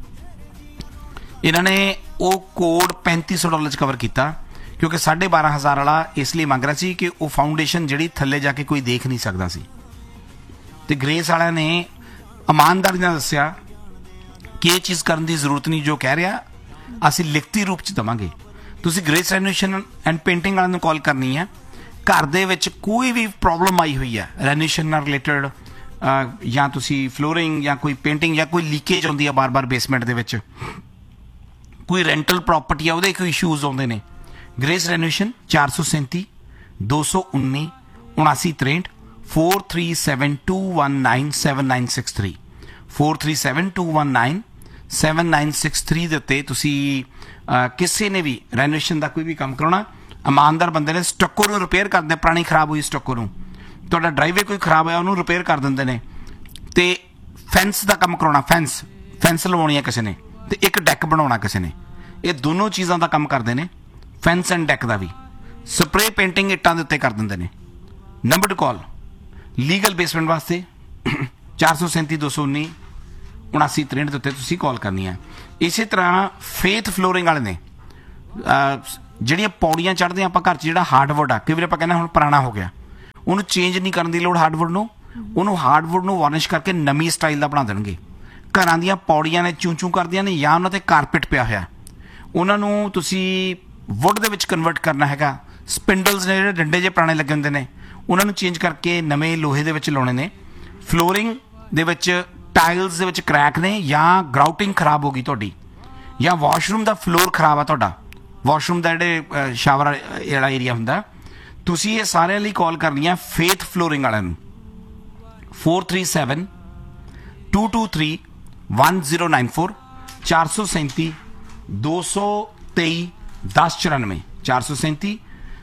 ਇਹਨਾਂ ਨੇ ਉਹ ਕੋਡ $3,500 ਚ ਕਵਰ ਕੀਤਾ ਕਿਉਂਕਿ $12,500 ਵਾਲਾ ਇਸ ਲਈ ਮੰਗ ਰਿਹਾ ਸੀ ਕਿ ਉਹ ਫਾਊਂਡੇਸ਼ਨ ਜਿਹੜੀ ਥੱਲੇ ਜਾ ਕੇ ਕੋਈ ਦੇਖ ਨਹੀਂ ਸਕਦਾ ਸੀ ਤੇ ਗ੍ਰੇਸ ਵਾਲਿਆਂ ਨੇ ਇਮਾਨਦਾਰੀ ਨਾਲ ਦੱਸਿਆ ਕਿ ਇਹ ਚੀਜ਼ ਕਰਨ ਦੀ ਜ਼ਰੂਰਤ ਨਹੀਂ ਜੋ ਕਹਿ ਰਿਹਾ ਅਸੀਂ ਲਿਖਤੀ ਰੂਪ ਚ ਦਵਾਂਗੇ ਤੁਸੀਂ ਗ੍ਰੇਸ ਰੈਨੋਵੇਸ਼ਨ ਐਂਡ ਪੇਂਟਿੰਗ ਵਾਲਿਆਂ ਨੂੰ ਕਾਲ ਕਰਨੀ ਹੈ ਘਰ ਦੇ ਵਿੱਚ ਕੋਈ ਵੀ ਪ੍ਰੋਬਲਮ ਆਈ ਹੋਈ ਹੈ ਰੈਨੋਵੇਸ਼ਨ ਨਾਲ ਰਿਲੇਟਡ ਜਾਂ ਤੁਸੀਂ ਫਲੋਰਿੰਗ ਜਾਂ ਕੋਈ ਪੇਂਟਿੰਗ ਜਾਂ ਕੋਈ ਲੀਕੇਜ ਆਉਂਦੀ ਹੈ ਬਾਰ-ਬਾਰ ਬੇਸਮੈਂਟ ਦੇ ਵਿੱਚ ਕੋਈ ਰੈਂਟਲ ਪ੍ਰਾਪਰਟੀ ਆ ਉਹਦੇ ਕੋਈ ਇਸ਼ੂਜ਼ ਆਉਂਦੇ ਨੇ ਗ੍ਰੇਸ ਰੈਨੋਵੇਸ਼ਨ 437 219 7963 4372197963 437219 7963 ਦੇ ਉੱਤੇ ਤੁਸੀਂ ਕਿਸੇ ਨੇ ਵੀ ਰੈਨੋਵੇਸ਼ਨ ਦਾ ਕੋਈ ਵੀ ਕੰਮ ਕਰਾਉਣਾ ਇਮਾਨਦਾਰ ਬੰਦੇ ਨੇ ਸਟੱਕੋ ਨੂੰ ਰਿਪੇਅਰ ਕਰਦੇ ਪੁਰਾਣੀ ਖਰਾਬ ਹੋਈ ਸਟੱਕੋ ਨੂੰ ਤੁਹਾਡਾ ਡਰਾਈਵੇ ਕੋਈ ਖਰਾਬ ਹੋਇਆ ਉਹਨੂੰ ਰਿਪੇਅਰ ਕਰ ਦਿੰਦੇ ਨੇ ਤੇ ਫੈਂਸ ਦਾ ਕੰਮ ਕਰਾਉਣਾ ਫੈਂਸ ਲਵਾਉਣੀ ਹੈ ਕਿਸੇ ਨੇ ਤੇ ਇੱਕ ਡੈਕ ਬਣਾਉਣਾ ਕਿਸੇ ਨੇ ਇਹ ਦੋਨੋਂ ਚੀਜ਼ਾਂ ਦਾ ਕੰਮ ਕਰਦੇ ਨੇ fence and deck the we spray painting ਇੱਟਾਂ ਦੇ ਉੱਤੇ ਕਰ ਦਿੰਦੇ ਨੇ ਨੰਬਰ ਟੂ ਕਾਲ ਲੀਗਲ ਬੇਸਮੈਂਟ ਵਾਸਤੇ 437 219 7963 ਦੇ ਉੱਤੇ ਤੁਸੀਂ ਕਾਲ ਕਰਨੀ ਹੈ ਇਸੇ ਤਰ੍ਹਾਂ ਫੇਥ ਫਲੋਰਿੰਗ ਵਾਲੇ ਨੇ ਜਿਹੜੀਆਂ ਪੌੜੀਆਂ ਚੜ੍ਹਦੇ ਆਪਾਂ ਘਰ 'ਚ, ਜਿਹੜਾ ਹਾਰਡਵੁੱਡ ਆ, ਕਈ ਵਾਰ ਆਪਾਂ ਕਹਿੰਦੇ ਹੁਣ ਪੁਰਾਣਾ ਹੋ ਗਿਆ, ਉਹਨੂੰ ਚੇਂਜ ਨਹੀਂ ਕਰਨ ਦੀ ਲੋੜ ਹਾਰਡਵੁੱਡ ਨੂੰ, ਉਹਨੂੰ ਹਾਰਡਵੁੱਡ ਨੂੰ ਵਾਰਨਿਸ਼ ਕਰਕੇ ਨਵੀਂ ਸਟਾਈਲ ਦਾ ਬਣਾ ਦੇਣਗੇ। ਘਰਾਂ ਦੀਆਂ ਪੌੜੀਆਂ ਨੇ ਚੂੰ ਚੂੰ ਕਰਦੀਆਂ ਨੇ, ਜਾਂ ਉਹਨਾਂ ਤੇ ਕਾਰਪੇਟ ਪਿਆ ਹੋਇਆ, ਉਹਨਾਂ ਨੂੰ ਤੁਸੀਂ ਵੁੱਡ ਦੇ ਵਿੱਚ ਕਨਵਰਟ ਕਰਨਾ ਹੈਗਾ। ਸਪਿੰਡਲਸ ਨੇ ਜਿਹੜੇ ਡੰਡੇ ਜਿਹੇ ਪੁਰਾਣੇ ਲੱਗੇ ਹੁੰਦੇ ਨੇ, ਉਹਨਾਂ ਨੂੰ ਚੇਂਜ ਕਰਕੇ ਨਵੇਂ ਲੋਹੇ ਦੇ ਵਿੱਚ ਲਾਉਣੇ ਨੇ। ਫਲੋਰਿੰਗ ਦੇ ਵਿੱਚ ਟਾਈਲਸ ਦੇ ਵਿੱਚ ਕ੍ਰੈਕ ਨੇ, ਜਾਂ ਗਰਾਊਟਿੰਗ ਖਰਾਬ ਹੋ ਗਈ ਤੁਹਾਡੀ, ਜਾਂ ਵਾਸ਼ਰੂਮ ਦਾ ਫਲੋਰ ਖਰਾਬ ਆ ਤੁਹਾਡਾ, ਵਾਸ਼ਰੂਮ ਦਾ ਜਿਹੜੇ ਸ਼ਾਵਰ ਵਾਲਾ ਏਰੀਆ ਹੁੰਦਾ, ਤੁਸੀਂ ਇਹ ਸਾਰਿਆਂ ਲਈ ਕਾਲ ਕਰਨੀ ਆ ਫੇਥ ਫਲੋਰਿੰਗ ਵਾਲਿਆਂ ਨੂੰ 437 223 1094 437 223 1094 437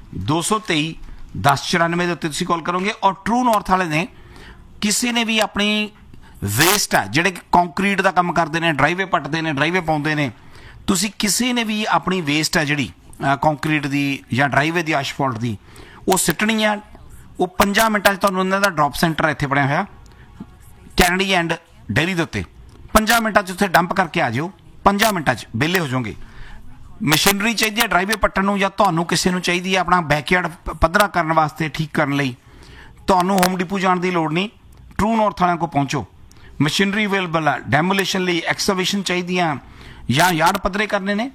223 1094 ਦੇ ਉੱਤੇ ਤੁਸੀਂ ਕਾਲ ਕਰੋਗੇ। ਔਰ ਟਰੂ ਨਾਰਥ ਵਾਲੇ ਨੇ ਕਿਸੇ ਨੇ ਵੀ ਆਪਣੀ ਵੇਸਟ ਆ, ਜਿਹੜੇ ਕੰਕਰੀਟ ਦਾ ਕੰਮ ਕਰਦੇ ਨੇ, ਡਰਾਈਵੇ ਪੱਟਦੇ ਨੇ, ਡਰਾਈਵੇ ਪਾਉਂਦੇ ਨੇ, ਤੁਸੀਂ ਕਿਸੇ ਨੇ ਵੀ ਆਪਣੀ ਵੇਸਟ ਆ ਜਿਹੜੀ ਕੰਕਰੀਟ ਦੀ ਜਾਂ ਡਰਾਈਵੇ ਦੀ, ਐਸਫਾਲਟ ਦੀ, ਉਹ ਸਿੱਟਣੀ ਆ। ਉਹ 5 ਮਿੰਟਾਂ 'ਚ ਤੁਹਾਨੂੰ ਉਹਨਾਂ ਦਾ ਡ੍ਰੌਪ ਸੈਂਟਰ ਇੱਥੇ ਬਣਿਆ ਹੋਇਆ ਕੈਨੇਡੀ ਐਂਡ ਡੇਅਰੀ ਦੇ ਉੱਤੇ, 5 ਮਿੰਟਾਂ 'ਚ ਉੱਥੇ ਡੰਪ ਕਰਕੇ ਆ ਜਿਓ, 5 ਮਿੰਟਾਂ 'ਚ ਵਿਹਲੇ ਹੋ ਜਾਓਗੇ। ਮਸ਼ੀਨਰੀ ਚਾਹੀਦੀ ਹੈ ਡਰਾਈਵੇ ਪੱਟਣ ਨੂੰ, ਜਾਂ ਤੁਹਾਨੂੰ ਕਿਸੇ ਨੂੰ ਚਾਹੀਦੀ ਹੈ ਆਪਣਾ ਬੈਕਯਾਰਡ ਪੱਧਰਾ ਕਰਨ ਵਾਸਤੇ, ਠੀਕ ਕਰਨ ਲਈ, ਤੁਹਾਨੂੰ ਹੋਮ ਡਿਪੂ ਜਾਣ ਦੀ ਲੋੜ ਨਹੀਂ, ਟਰੂ ਨਾਰਥ ਵਾਲਿਆਂ ਕੋਲ ਪਹੁੰਚੋ। ਮਸ਼ੀਨਰੀ ਅਵੇਲੇਬਲ ਆ ਡੈਮੋਲੇਸ਼ਨ ਲਈ, ਐਕਸਕੇਵੇਸ਼ਨ ਚਾਹੀਦੀਆਂ, ਜਾਂ ਯਾਰਡ ਪੱਧਰੇ ਕਰਨੇ ਨੇ,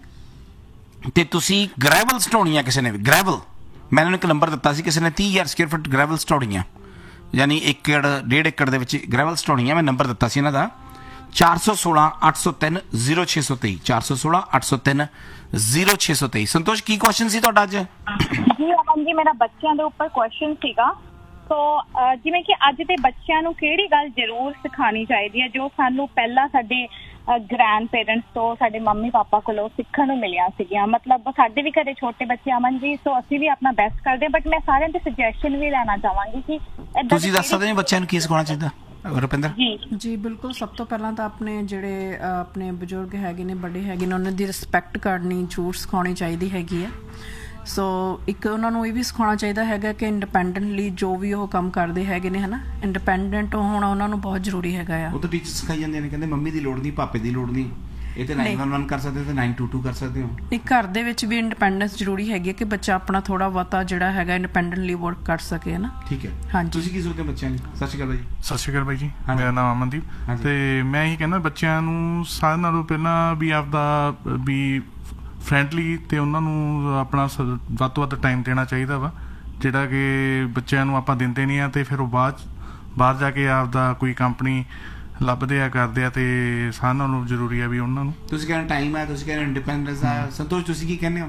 ਤੇ ਤੁਸੀਂ ਗ੍ਰੈਵਲ ਸਟਾਉਣੀ ਆ ਕਿਸੇ ਨੇ ਵੀ। ਗ੍ਰੈਵਲ ਮੈਂ ਇੱਕ ਨੰਬਰ ਦਿੱਤਾ ਸੀ, ਕਿਸੇ ਨੇ 30,000 ਸਕੁਅਰ ਫੁੱਟ ਗ੍ਰੈਵਲ ਸਟਾਉਣੀ ਆ, ਯਾਨੀ 1.5 ਏਕੜ ਦੇ ਵਿੱਚ ਗ੍ਰੈਵਲ ਸਟਾਉਣੀ ਆ। ਮੈਂ ਨੰਬਰ ਦਿੱਤਾ ਸੀ ਇਹਨਾਂ ਦਾ 416 803 0623 416 803 0623। ਸੰਤੋਸ਼, ਕੀ ਕੁਐਸਚਨ ਸੀ ਤੁਹਾਡਾ ਅੱਜ? ਜੀ ਅਮਨ ਜੀ, ਮੇਰਾ ਬੱਚਿਆਂ ਦੇ ਉੱਪਰ ਕੁਐਸਚਨ ਸੀਗਾ। ਸੋ ਜਿਵੇਂ ਕਿ ਅੱਜ ਦੇ ਬੱਚਿਆਂ ਨੂੰ ਕਿਹੜੀ ਗੱਲ ਜ਼ਰੂਰ ਸਿਖਾਉਣੀ ਚਾਹੀਦੀ ਹੈ ਜੋ ਸਾਨੂੰ ਪਹਿਲਾਂ ਸਾਡੇ ਗ੍ਰੈਂਡ ਪੇਰੈਂਟਸ ਤੋਂ, ਸਾਡੇ ਮੰਮੀ ਪਾਪਾ ਕੋਲੋਂ ਸਿੱਖਣ ਨੂੰ ਮਿਲੀਆਂ ਸੀਗੀਆਂ। ਮਤਲਬ ਸਾਡੇ ਵੀ ਘਰੇ ਛੋਟੇ ਬੱਚੇ ਅਮਨ ਜੀ, ਸੋ ਅਸੀਂ ਵੀ ਆਪਣਾ ਬੈਸਟ ਕਰਦੇ ਹਾਂ, ਬਟ ਮੈਂ ਸਾਰਿਆਂ ਦੀ ਸੁਜੈਸ਼ਨ ਵੀ ਲੈਣਾ ਚਾਹਾਂਗੀ ਕਿ ਤੁਸੀਂ ਦੱਸ ਸਕਦੇ ਹੋ ਬੱਚਿਆਂ ਨੂੰ ਕੀ ਸਿਖਾਉਣਾ ਚਾਹੀਦਾ? ਰੁਪਿੰਦਰ ਜੀ ਬਿਲਕੁਲ, ਸਭ ਤੋਂ ਪਹਿਲਾਂ ਤਾਂ ਆਪਣੇ ਜਿਹੜੇ ਆਪਣੇ ਬਜ਼ੁਰਗ ਹੈਗੇ ਨੇ, ਵੱਡੇ ਹੈਗੇ ਨੇ, ਉਹਨਾਂ ਦੀ ਰਿਸਪੈਕਟ ਕਰਨੀ ਜ਼ਰੂਰ ਸਿਖਾਉਣੀ ਚਾਹੀਦੀ ਹੈਗੀ ਹੈ। ਸੋ ਇੱਕ ਉਹਨਾਂ ਨੂੰ ਇਹ ਵੀ ਸਿਖਾਉਣਾ ਚਾਹੀਦਾ ਹੈਗਾ ਕਿ ਇੰਡੀਪੈਂਡੈਂਟਲੀ ਜੋ ਵੀ ਉਹ ਕੰਮ ਕਰਦੇ ਹੈਗੇ ਨੇ, ਹੈ ਨਾ, ਇੰਡੀਪੈਂਡੈਂਟ ਹੋਣਾ ਉਹਨਾਂ ਨੂੰ ਬਹੁਤ ਜ਼ਰੂਰੀ ਹੈਗਾ ਆ। ਉਹ ਤਾਂ ਟੀਚਰ ਸਿਖਾਈ ਜਾਂਦੇ ਨੇ, ਕਹਿੰਦੇ ਮੰਮੀ ਦੀ ਲੋੜ ਨਹੀਂ, ਪਾਪੇ ਦੀ ਲੋੜ ਨਹੀਂ, ਇਹ ਤੇ 911 ਕਰ ਸਕਦੇ ਹੋ ਤੇ 922 ਕਰ ਸਕਦੇ ਹੋ। ਨਹੀਂ, ਘਰ ਦੇ ਵਿੱਚ ਵੀ ਇੰਡੀਪੈਂਡੈਂਸ ਜ਼ਰੂਰੀ ਹੈਗੀ ਹੈ ਕਿ ਬੱਚਾ ਆਪਣਾ ਥੋੜਾ ਬਹੁਤਾ ਜਿਹੜਾ ਹੈਗਾ ਇੰਡੀਪੈਂਡੈਂਟਲੀ ਵਰਕ ਕਰ ਸਕੇ, ਹੈ ਨਾ। ਠੀਕ ਹੈ, ਹਾਂਜੀ। ਤੁਸੀਂ ਕੀ ਸੋਚਦੇ ਹੋ ਬੱਚਿਆਂ ਲਈ? ਸਤਿ ਸ਼੍ਰੀ ਅਕਾਲ ਬਾਈ। ਸਤਿ ਸ਼੍ਰੀ ਅਕਾਲ ਬਾਈ ਜੀ, ਮੇਰਾ ਨਾਮ ਅਮਨਦੀਪ, ਤੇ ਮੈਂ ਇਹੀ ਕਹਿੰਦਾ ਬੱਚਿਆਂ ਨੂੰ ਸਾਰਿਆਂ ਨਾਲੋਂ ਪਹਿਲਾਂ ਵੀ ਆਪਦਾ ਵੀ ਫਰੈਂਡਲੀ ਤੇ ਉਹਨਾਂ ਨੂੰ ਆਪਣਾ ਵੱਧ ਤੋਂ ਵੱਧ ਟਾਈਮ ਦੇਣਾ ਚਾਹੀਦਾ ਵਾ, ਜਿਹੜਾ ਕਿ ਬੱਚਿਆਂ ਨੂੰ ਆਪਾਂ ਦਿੰਦੇ ਨਹੀਂ ਆ, ਤੇ ਫਿਰ ਉਹ ਬਾਹਰ ਜਾ ਕੇ ਆਪਦਾ ਕੋਈ ਕੰਪਨੀ ਲੱਭਦੇ ਆ, ਕਰਦੇ ਆ, ਤੇ ਸਾਰਿਆਂ ਨਾਲੋਂ ਜ਼ਰੂਰੀ ਆ ਵੀ ਉਹਨਾਂ ਨੂੰ। ਤੁਸੀਂ ਕਹਿੰਦੇ ਟਾਈਮ ਆ, ਤੁਸੀਂ ਕਹਿੰਦੇ ਇੰਡੀਪੈਂਡੈਂਸ ਆ। ਸੰਤੋਸ਼, ਤੁਸੀਂ ਕੀ ਕਹਿੰਦੇ ਹੋ?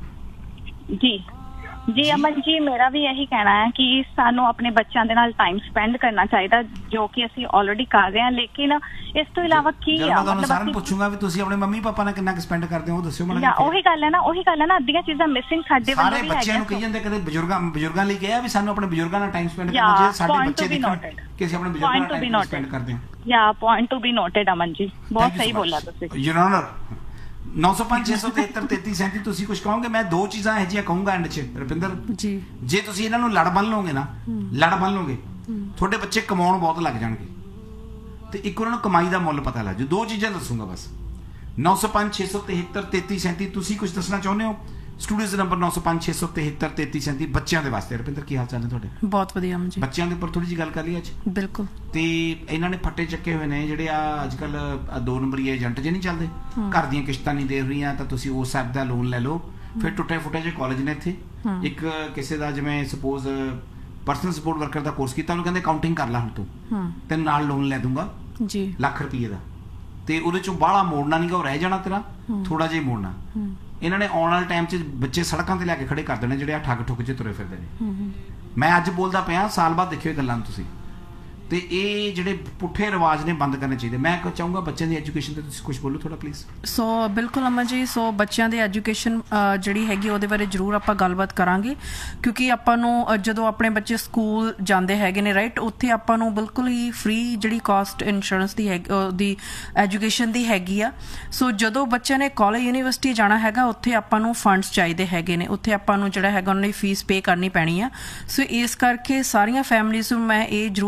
ਜੀ ਅਮਨ ਜੀ, ਮੇਰਾ ਵੀ ਇਹੀ ਕਹਿਣਾ ਹੈ ਕਿ ਸਾਨੂੰ ਆਪਣੇ ਬੱਚਿਆਂ ਦੇ ਨਾਲ ਟਾਈਮ ਸਪੈਂਡ ਕਰਨਾ ਚਾਹੀਦਾ, ਜੋ ਕਿ ਅਸੀਂ ਆਲਰੇਡੀ ਕਰ ਰਹੇ ਹਾਂ, ਲੇਕਿਨ ਇਸ ਤੋਂ ਇਲਾਵਾ ਕੀ ਆ, ਮਤਲਬ ਸਾਰਿਆਂ ਨੂੰ ਪੁੱਛੂੰਗਾ ਵੀ ਤੁਸੀਂ ਆਪਣੇ ਮੰਮੀ ਪਾਪਾ ਨਾਲ ਕਿੰਨਾ ਕੁ ਸਪੈਂਡ ਕਰਦੇ ਹੋ, ਉਹ ਦੱਸਿਓ ਮੈਨੂੰ। ਉਹੀ ਗੱਲ ਹੈ ਨਾ, ਅੱਧੀਆਂ ਚੀਜ਼ਾਂ ਮਿਸਿੰਗ ਸਾਡੇ ਵੱਲੋਂ ਵੀ ਹੈਗੀਆਂ। ਸਾਰੇ ਬੱਚਿਆਂ ਨੂੰ ਕਹੀ ਜਾਂਦੇ, ਕਦੇ ਬਜ਼ੁਰਗਾਂ ਲਈ ਕਿਹਾ ਵੀ ਸਾਨੂੰ ਆਪਣੇ ਬਜ਼ੁਰਗਾਂ ਨਾਲ ਟਾਈਮ ਸਪੈਂਡ ਕਰਨਾ ਚਾਹੀਦਾ, ਸਾਡੇ ਬੱਚੇ ਦੇਖਣ ਕਿ ਅਸੀਂ ਆਪਣੇ ਬਜ਼ੁਰਗਾਂ ਨਾਲ ਟਾਈਮ ਸਪੈਂਡ ਕਰਦੇ ਹਾਂ। ਯਾ point to be noted Aman ji, ਬਹੁਤ ਸਹੀ ਬੋਲਿਆ ਤੁਸੀਂ। ਯੂਰ ਆਨਰ 905 673 3337 ਤੁਸੀਂ ਕੁਝ ਕਹੋਗੇ? ਮੈਂ ਦੋ ਚੀਜ਼ਾਂ ਇਹੋ ਜਿਹੀਆਂ ਕਹੂੰਗਾ ਐਂਡ 'ਚ ਰੁਪਿੰਦਰ ਜੀ। ਜੇ ਤੁਸੀਂ ਇਹਨਾਂ ਨੂੰ ਲੜ ਬੰਨ ਲਓਗੇ ਨਾ, ਤੁਹਾਡੇ ਬੱਚੇ ਕਮਾਉਣ ਬਹੁਤ ਲੱਗ ਜਾਣਗੇ, ਤੇ ਇੱਕ ਉਹਨਾਂ ਨੂੰ ਕਮਾਈ ਦਾ ਮੁੱਲ ਪਤਾ ਲੱਗ ਜੂ। ਦੋ ਚੀਜ਼ਾਂ ਦੱਸੂਗਾ ਬਸ। 905 673 3337 ਤੁਸੀਂ ਕੁਝ ਦੱਸਣਾ ਚਾਹੁੰਦੇ ਹੋ? ਸਟੂਡੀਓ ਦਾ ਨੰਬਰ 905 673 3337 ਬੱਚਿਆਂ ਦੇ ਵਾਸਤੇ। ਰੁਪਿੰਦਰ, ਕੀ ਹਾਲ ਚਾਲ ਨੇ ਤੁਹਾਡੇ? ਬਹੁਤ ਵਧੀਆ ਜੀ। ਬੱਚਿਆਂ ਦੇ ਉੱਪਰ ਥੋੜੀ ਜਿਹੀ ਗੱਲ ਕਰ ਲਈ ਅੱਜ। ਬਿਲਕੁਲ। ਤੇ ਇਹਨਾਂ ਨੇ ਫੱਟੇ ਚੱਕੇ ਹੋਏ ਨੇ ਜਿਹੜੇ ਆ ਅੱਜ ਕੱਲ 2 ਨੰਬਰੀ ਏਜੰਟ ਜੇ ਨਹੀਂ ਚੱਲਦੇ, ਘਰ ਦੀਆਂ ਕਿਸ਼ਤਾਂ ਨਹੀਂ ਦੇ ਰਹੀਆਂ, ਤਾਂ ਤੁਸੀਂ ਉਸ ਐਪ ਦਾ ਲੋਨ ਲੈ ਲਓ। ਫਿਰ ਟੁੱਟੇ ਫੁੱਟੇ ਜਿਹੇ ਕਾਲਜ ਨੇ ਇੱਥੇ, ਇੱਕ ਕਿਸੇ ਦਾ ਜਿਵੇਂ ਸਪੋਜ਼ ਪਰਸਨਲ ਸਪੋਰਟ ਵਰਕਰ ਦਾ ਕੋਰਸ ਕੀਤਾ, ਉਹਨੂੰ ਕਹਿੰਦੇ ਅਕਾਊਂਟਿੰਗ ਕਰ ਲੈ ਹੁਣ ਤੂੰ, ਤੈਨੂੰ ਨਾਲ ਲੋਨ ਲੈ ਦੂੰਗਾ ਜੀ ₹1,00,000 ਦਾ, ਤੇ ਉਹਦੇ ਚੋਂ ਬਾਹਲਾ ਮੋੜਨਾ ਨਹੀਂਗਾ, ਉਹ ਰਹਿ ਜਾਣਾ ਤੇਰਾ, ਥੋੜਾ ਜਿਹਾ ਮੋੜਨਾ। ਇਹਨਾਂ ਨੇ ਆਉਣ ਵਾਲੇ ਟਾਈਮ 'ਚ ਬੱਚੇ ਸੜਕਾਂ ਤੇ ਲਿਆ ਕੇ ਖੜੇ ਕਰ ਦੇਣੇ ਜਿਹੜੇ ਆ ਠੱਗ ਠੁੱਗ 'ਚ ਤੁਰੇ ਫਿਰਦੇ ਨੇ। ਮੈਂ ਅੱਜ ਬੋਲਦਾ ਪਿਆ, ਸਾਲ ਬਾਅਦ ਦੇਖਿਓ ਇਹ ਗੱਲਾਂ ਨੂੰ ਤੁਸੀਂ। ਤੇ ਇਹ ਜਿਹੜੇ ਪੁੱਠੇ ਰਿਵਾਜ ਨੇ ਬੰਦ ਕਰਨੇ ਚਾਹੀਦੇ। ਮੈਂ ਚਾਹੂੰਗਾ ਬੱਚਿਆਂ ਦੀ ਐਜੂਕੇਸ਼ਨ ਤੇ ਤੁਸੀਂ ਕੁਝ ਬੋਲੋ ਥੋੜਾ ਪਲੀਜ਼। ਸੋ ਬਿਲਕੁਲ ਅਮਨ ਜੀ, ਸੋ ਬੱਚਿਆਂ ਦੀ ਐਜੂਕੇਸ਼ਨ ਜਿਹੜੀ ਹੈਗੀ ਉਹਦੇ ਬਾਰੇ ਜ਼ਰੂਰ ਆਪਾਂ ਗੱਲਬਾਤ ਕਰਾਂਗੇ, ਕਿਉਂਕਿ ਆਪਾਂ ਨੂੰ ਜਦੋਂ ਆਪਣੇ ਬੱਚੇ ਸਕੂਲ ਜਾਂਦੇ ਹੈਗੇ ਨੇ, ਰਾਈਟ, ਉੱਥੇ ਆਪਾਂ ਨੂੰ ਬਿਲਕੁਲ ਹੀ ਫ੍ਰੀ ਜਿਹੜੀ ਕਾਸਟ ਇੰਸ਼ੋਰੈਂਸ ਦੀ ਉਹਦੀ ਐਜੂਕੇਸ਼ਨ ਦੀ ਹੈਗੀ ਆ। ਸੋ ਜਦੋਂ ਬੱਚਿਆਂ ਨੇ ਕਾਲਜ ਯੂਨੀਵਰਸਿਟੀ ਜਾਣਾ ਹੈਗਾ, ਉੱਥੇ ਆਪਾਂ ਨੂੰ ਫੰਡਸ ਚਾਹੀਦੇ ਹੈਗੇ ਨੇ, ਉੱਥੇ ਆਪਾਂ ਨੂੰ ਜਿਹੜਾ ਹੈਗਾ ਉਹਨਾਂ ਦੀ ਫੀਸ ਪੇ ਕਰਨੀ ਪੈਣੀ ਆ। ਸੋ ਇਸ ਕਰਕੇ ਸਾਰੀਆਂ ਫੈਮਲੀਜ਼ ਨੂੰ ਮੈਂ ਇਹ ਜ਼ਰੂਰ ਮੈਸੇਜ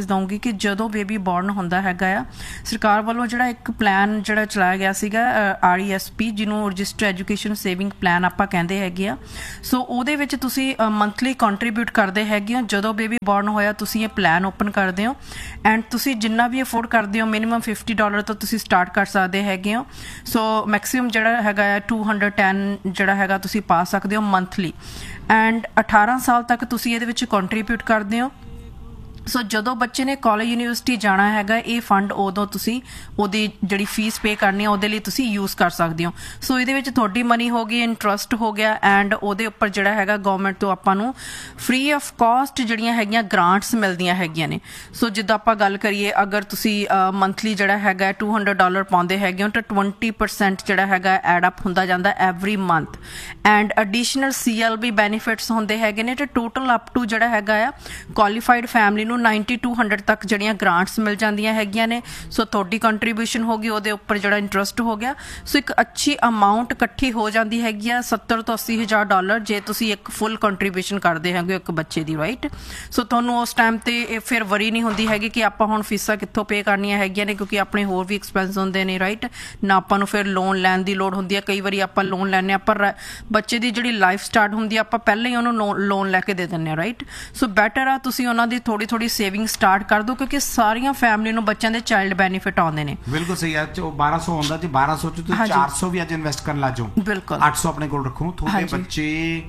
ਦਊਂਗੀ ਕਿ ਜਦੋਂ ਬੇਬੀ ਬੋਰਨ ਹੁੰਦਾ ਹੈਗਾ ਆ, ਸਰਕਾਰ ਵੱਲੋਂ ਜਿਹੜਾ ਇੱਕ ਪਲਾਨ ਜਿਹੜਾ ਚਲਾਇਆ ਗਿਆ ਸੀਗਾ RESP, ਜਿਹਨੂੰ ਰਜਿਸਟਰ ਐਜੂਕੇਸ਼ਨ ਸੇਵਿੰਗ ਪਲਾਨ ਆਪਾਂ ਕਹਿੰਦੇ ਹੈਗੇ ਆ। ਸੋ ਉਹਦੇ ਵਿੱਚ ਤੁਸੀਂ ਮੰਥਲੀ ਕੰਟਰੀਬਿਊਟ ਕਰਦੇ ਹੈਗੇ ਹੋ। ਜਦੋਂ ਬੇਬੀ ਬੋਰਨ ਹੋਇਆ ਤੁਸੀਂ ਇਹ ਪਲਾਨ ਓਪਨ ਕਰਦੇ ਹੋ ਐਂਡ ਤੁਸੀਂ ਜਿੰਨਾ ਵੀ ਅਫੋਰਡ ਕਰਦੇ ਹੋ ਮਿਨੀਮਮ $50 ਤੋਂ ਤੁਸੀਂ ਸਟਾਰਟ ਕਰ ਸਕਦੇ ਹੈਗੇ ਹੋ। ਸੋ ਮੈਕਸਿਮਮ ਜਿਹੜਾ ਹੈਗਾ ਆ 210 ਜਿਹੜਾ ਹੈਗਾ ਤੁਸੀਂ ਪਾ ਸਕਦੇ ਹੋ ਮੰਥਲੀ, ਐਂਡ 18 ਸਾਲ ਤੱਕ ਤੁਸੀਂ ਇਹਦੇ ਵਿੱਚ ਕੰਟਰੀਬਿਊਟ ਕਰਦੇ ਹੋ। ਸੋ ਜਦੋਂ ਬੱਚੇ ਨੇ ਕਾਲਜ ਯੂਨੀਵਰਸਿਟੀ ਜਾਣਾ ਹੈਗਾ, ਇਹ ਫੰਡ ਉਦੋਂ ਤੁਸੀਂ ਉਹਦੀ ਜਿਹੜੀ ਫੀਸ ਪੇ ਕਰਨੀ ਹੈ ਉਹਦੇ ਲਈ ਤੁਸੀਂ ਯੂਜ਼ ਕਰ ਸਕਦੇ ਹੋ। ਸੋ ਇਹਦੇ ਵਿੱਚ ਤੁਹਾਡੀ ਮਨੀ ਹੋ ਗਈ, ਇੰਟਰਸਟ ਹੋ ਗਿਆ, ਐਂਡ ਉਹਦੇ ਉੱਪਰ ਜਿਹੜਾ ਹੈਗਾ ਗਵਰਨਮੈਂਟ ਤੋਂ ਆਪਾਂ ਨੂੰ ਫ੍ਰੀ ਆਫ ਕਾਸਟ ਜਿਹੜੀਆਂ ਹੈਗੀਆਂ ਗ੍ਰਾਂਟਸ ਮਿਲਦੀਆਂ ਹੈਗੀਆਂ ਨੇ। ਸੋ ਜਿੱਦਾਂ ਆਪਾਂ ਗੱਲ ਕਰੀਏ, ਅਗਰ ਤੁਸੀਂ ਮੰਥਲੀ ਜਿਹੜਾ ਹੈਗਾ $200 ਪਾਉਂਦੇ ਹੈਗੇ ਹੋ ਤਾਂ 20% ਜਿਹੜਾ ਹੈਗਾ ਐਡ ਅਪ ਹੁੰਦਾ ਜਾਂਦਾ every month, and additional CLB benefits ਹੁੰਦੇ ਹੈਗੇ ਨੇ। ਤੇ ਟੋਟਲ ਅਪ ਟੂ ਜਿਹੜਾ ਹੈਗਾ ਆ ਕੁਆਲੀਫਾਈਡ ਫੈਮਿਲੀ ਨੂੰ 90 to 100 ਤੱਕ ਜਿਹੜੀਆਂ ਗ੍ਰਾਂਟਸ ਮਿਲ ਜਾਂਦੀਆਂ ਹੈਗੀਆਂ ਨੇ। ਸੋ ਤੁਹਾਡੀ ਕੰਟਰੀਬਿਊਸ਼ਨ ਹੋ ਗਈ, ਉਹਦੇ ਉੱਪਰ ਜਿਹੜਾ ਇੰਟਰਸਟ ਹੋ ਗਿਆ। ਸੋ ਇੱਕ ਅੱਛੀ ਅਮਾਊਂਟ ਇਕੱਠੀ ਹੋ ਜਾਂਦੀ ਹੈਗੀ ਆ, $70,000 ਤੋਂ $80,000 ਜੇ ਤੁਸੀਂ ਇੱਕ ਫੁੱਲ ਕੰਟਰੀਬਿਊਸ਼ਨ ਕਰਦੇ ਹੈਗੇ ਇੱਕ ਬੱਚੇ ਦੀ, ਰਾਈਟ। ਸੋ ਤੁਹਾਨੂੰ ਉਸ ਟਾਈਮ ਤੇ ਫਿਰ ਵਰੀ ਨਹੀਂ ਹੁੰਦੀ ਹੈਗੀ ਕਿ ਆਪਾਂ ਹੁਣ ਫੀਸਾਂ ਕਿੱਥੋਂ ਪੇ ਕਰਨੀਆਂ ਹੈਗੀਆਂ ਨੇ, ਕਿਉਂਕਿ ਆਪਣੇ ਹੋਰ ਵੀ ਐਕਸਪੈਂਸ ਹੁੰਦੇ ਨੇ, ਰਾਈਟ ਨਾ। ਆਪਾਂ ਨੂੰ ਫਿਰ ਲੋਨ ਲੈਣ ਦੀ ਲੋੜ ਹੁੰਦੀ ਹੈ। ਕਈ ਵਾਰੀ ਆਪਾਂ ਲੋਨ ਲੈਂਦੇ ਹਾਂ ਪਰ ਬੱਚੇ ਦੀ ਜਿਹੜੀ ਲਾਈਫ ਸਟਾਰਟ ਹੁੰਦੀ ਹੈ ਆਪਾਂ ਪਹਿਲਾਂ ਹੀ ਉਹਨੂੰ ਲੋਨ ਲੈ ਕੇ ਦੇ ਦਿੰਦੇ ਹਾਂ, ਰਾਈਟ। ਸੋ ਬੈਟਰ ਆ ਤੁਸੀਂ ਉਹਨਾਂ ਦੀ ਥੋੜੀ ਸੇਵਿੰਗ ਸਟਾਰਟ ਕਰ ਦਿਓ, ਕਿਉਂਕਿ ਸਾਰੀਆਂ ਫੈਮਿਲੀ ਨੂੰ ਬੱਚਿਆਂ ਦੇ ਚਾਈਲਡ ਬੈਨੀਫਿਟ ਆਉਂਦੇ ਨੇ। ਬਿਲਕੁਲ ਸਹੀ ਹੈ। 1200 ਆਉਂਦਾ ਤੇ 1200 ਚ ਤੁਸੀਂ 400 ਵੀ ਅੱਜ ਇਨਵੈਸਟ ਕਰਨ ਲੱਗ ਜਾਓ, ਬਿਲਕੁਲ 800 ਆਪਣੇ ਕੋਲ ਰੱਖੋ। ਤੁਹਾਡੇ ਬੱਚੇ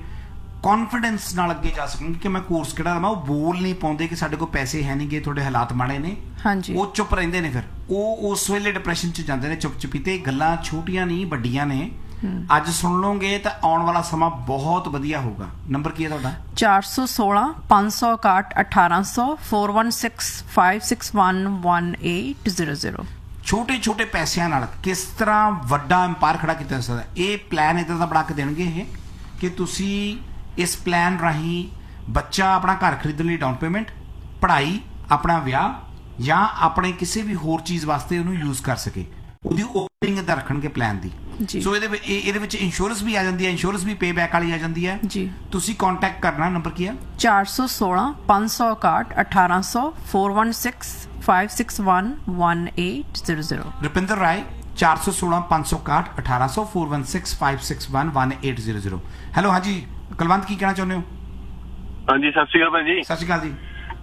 ਕੌਨਫੀਡੈਂਸ ਨਾਲ ਅੱਗੇ ਜਾ ਸਕਣ ਕਿ ਮੈਂ ਕੋਰਸ ਕਿਹੜਾ ਲਵਾਂ। ਉਹ ਬੋਲ ਨਹੀਂ ਪਾਉਂਦੇ ਕਿ ਸਾਡੇ ਕੋਲ ਪੈਸੇ ਹੈ ਨਹੀਂਗੇ, ਤੁਹਾਡੇ ਹਾਲਾਤ ਮਾੜੇ ਨੇ। ਉਹ ਚੁੱਪ ਰਹਿੰਦੇ ਨੇ, ਫਿਰ ਉਹ ਉਸ ਵੇਲੇ ਡਿਪਰੈਸ਼ਨ ਚ ਜਾਂਦੇ ਨੇ ਚੁੱਪ-ਚੁਪੀ। ਤੇ ਗੱਲਾਂ ਛੋਟੀਆਂ ਨਹੀਂ ਵੱਡੀਆਂ ਨੇ। ਅੱਜ ਸੁਣ ਲਓਗੇ ਤਾਂ ਆਉਣ ਵਾਲਾ ਸਮਾਂ ਬਹੁਤ ਵਧੀਆ ਹੋਊਗਾ। ਨੰਬਰ ਕੀ ਹੈ ਤੁਹਾਡਾ? 416 561 1800 416 561 1800। ਛੋਟੇ ਪੈਸਿਆਂ ਨਾਲ ਕਿਸ ਤਰ੍ਹਾਂ ਵੱਡਾ ਅੰਪਾਇਰ ਖੜਾ ਕੀਤਾ ਜਾ ਸਕਦਾ। ਇਹ ਪਲਾਨ ਇੱਦਾਂ ਦਾ ਬਣਾ ਕੇ ਦੇਣਗੇ ਇਹ ਕਿ ਤੁਸੀਂ ਇਸ ਪਲਾਨ ਰਾਹੀਂ ਬੱਚਾ ਆਪਣਾ ਘਰ ਖਰੀਦਣ ਲਈ ਡਾਊਨ ਪੇਮੈਂਟ, ਪੜ੍ਹਾਈ, ਆਪਣਾ ਵਿਆਹ ਜਾਂ ਆਪਣੇ ਕਿਸੇ ਵੀ ਹੋਰ ਚੀਜ਼ ਵਾਸਤੇ ਉਹਨੂੰ ਯੂਜ਼ ਕਰ ਸਕੇ। ਉਹਦੀ ਓਪਨਿੰਗ ਇੱਦਾਂ ਰੱਖਣਗੇ ਪਲਾਨ ਦੀ। ਸੋ ਇਹਦੇ ਵਿੱਚ ਇੰਸ਼ੋਰੈਂਸ ਵੀ ਆ ਜਾਂਦੀ ਹੈ, ਇੰਸ਼ੋਰੈਂਸ ਵੀ ਪੇ ਬੈਕ ਵਾਲੀ ਆ ਜਾਂਦੀ ਹੈ ਜੀ। ਤੁਸੀਂ ਕੰਟੈਕਟ ਕਰਨਾ, ਨੰਬਰ ਕੀ ਹੈ? 416 561 1800 416 561 1800। ਰੁਪਿੰਦਰ ਰਾਏ 416 561 1800 416 561 1800। ਹੈਲੋ, ਹਾਂਜੀ ਕੁਲਵੰਤ, ਕੀ ਕਹਿਣਾ ਚਾਹੁੰਦੇ ਹੋ? ਹਾਂਜੀ, ਸਤਿ ਸ਼੍ਰੀ ਅਕਾਲ ਭਾਈ ਜੀ। ਸਤਿ ਸ਼੍ਰੀ ਅਕਾਲ ਜੀ।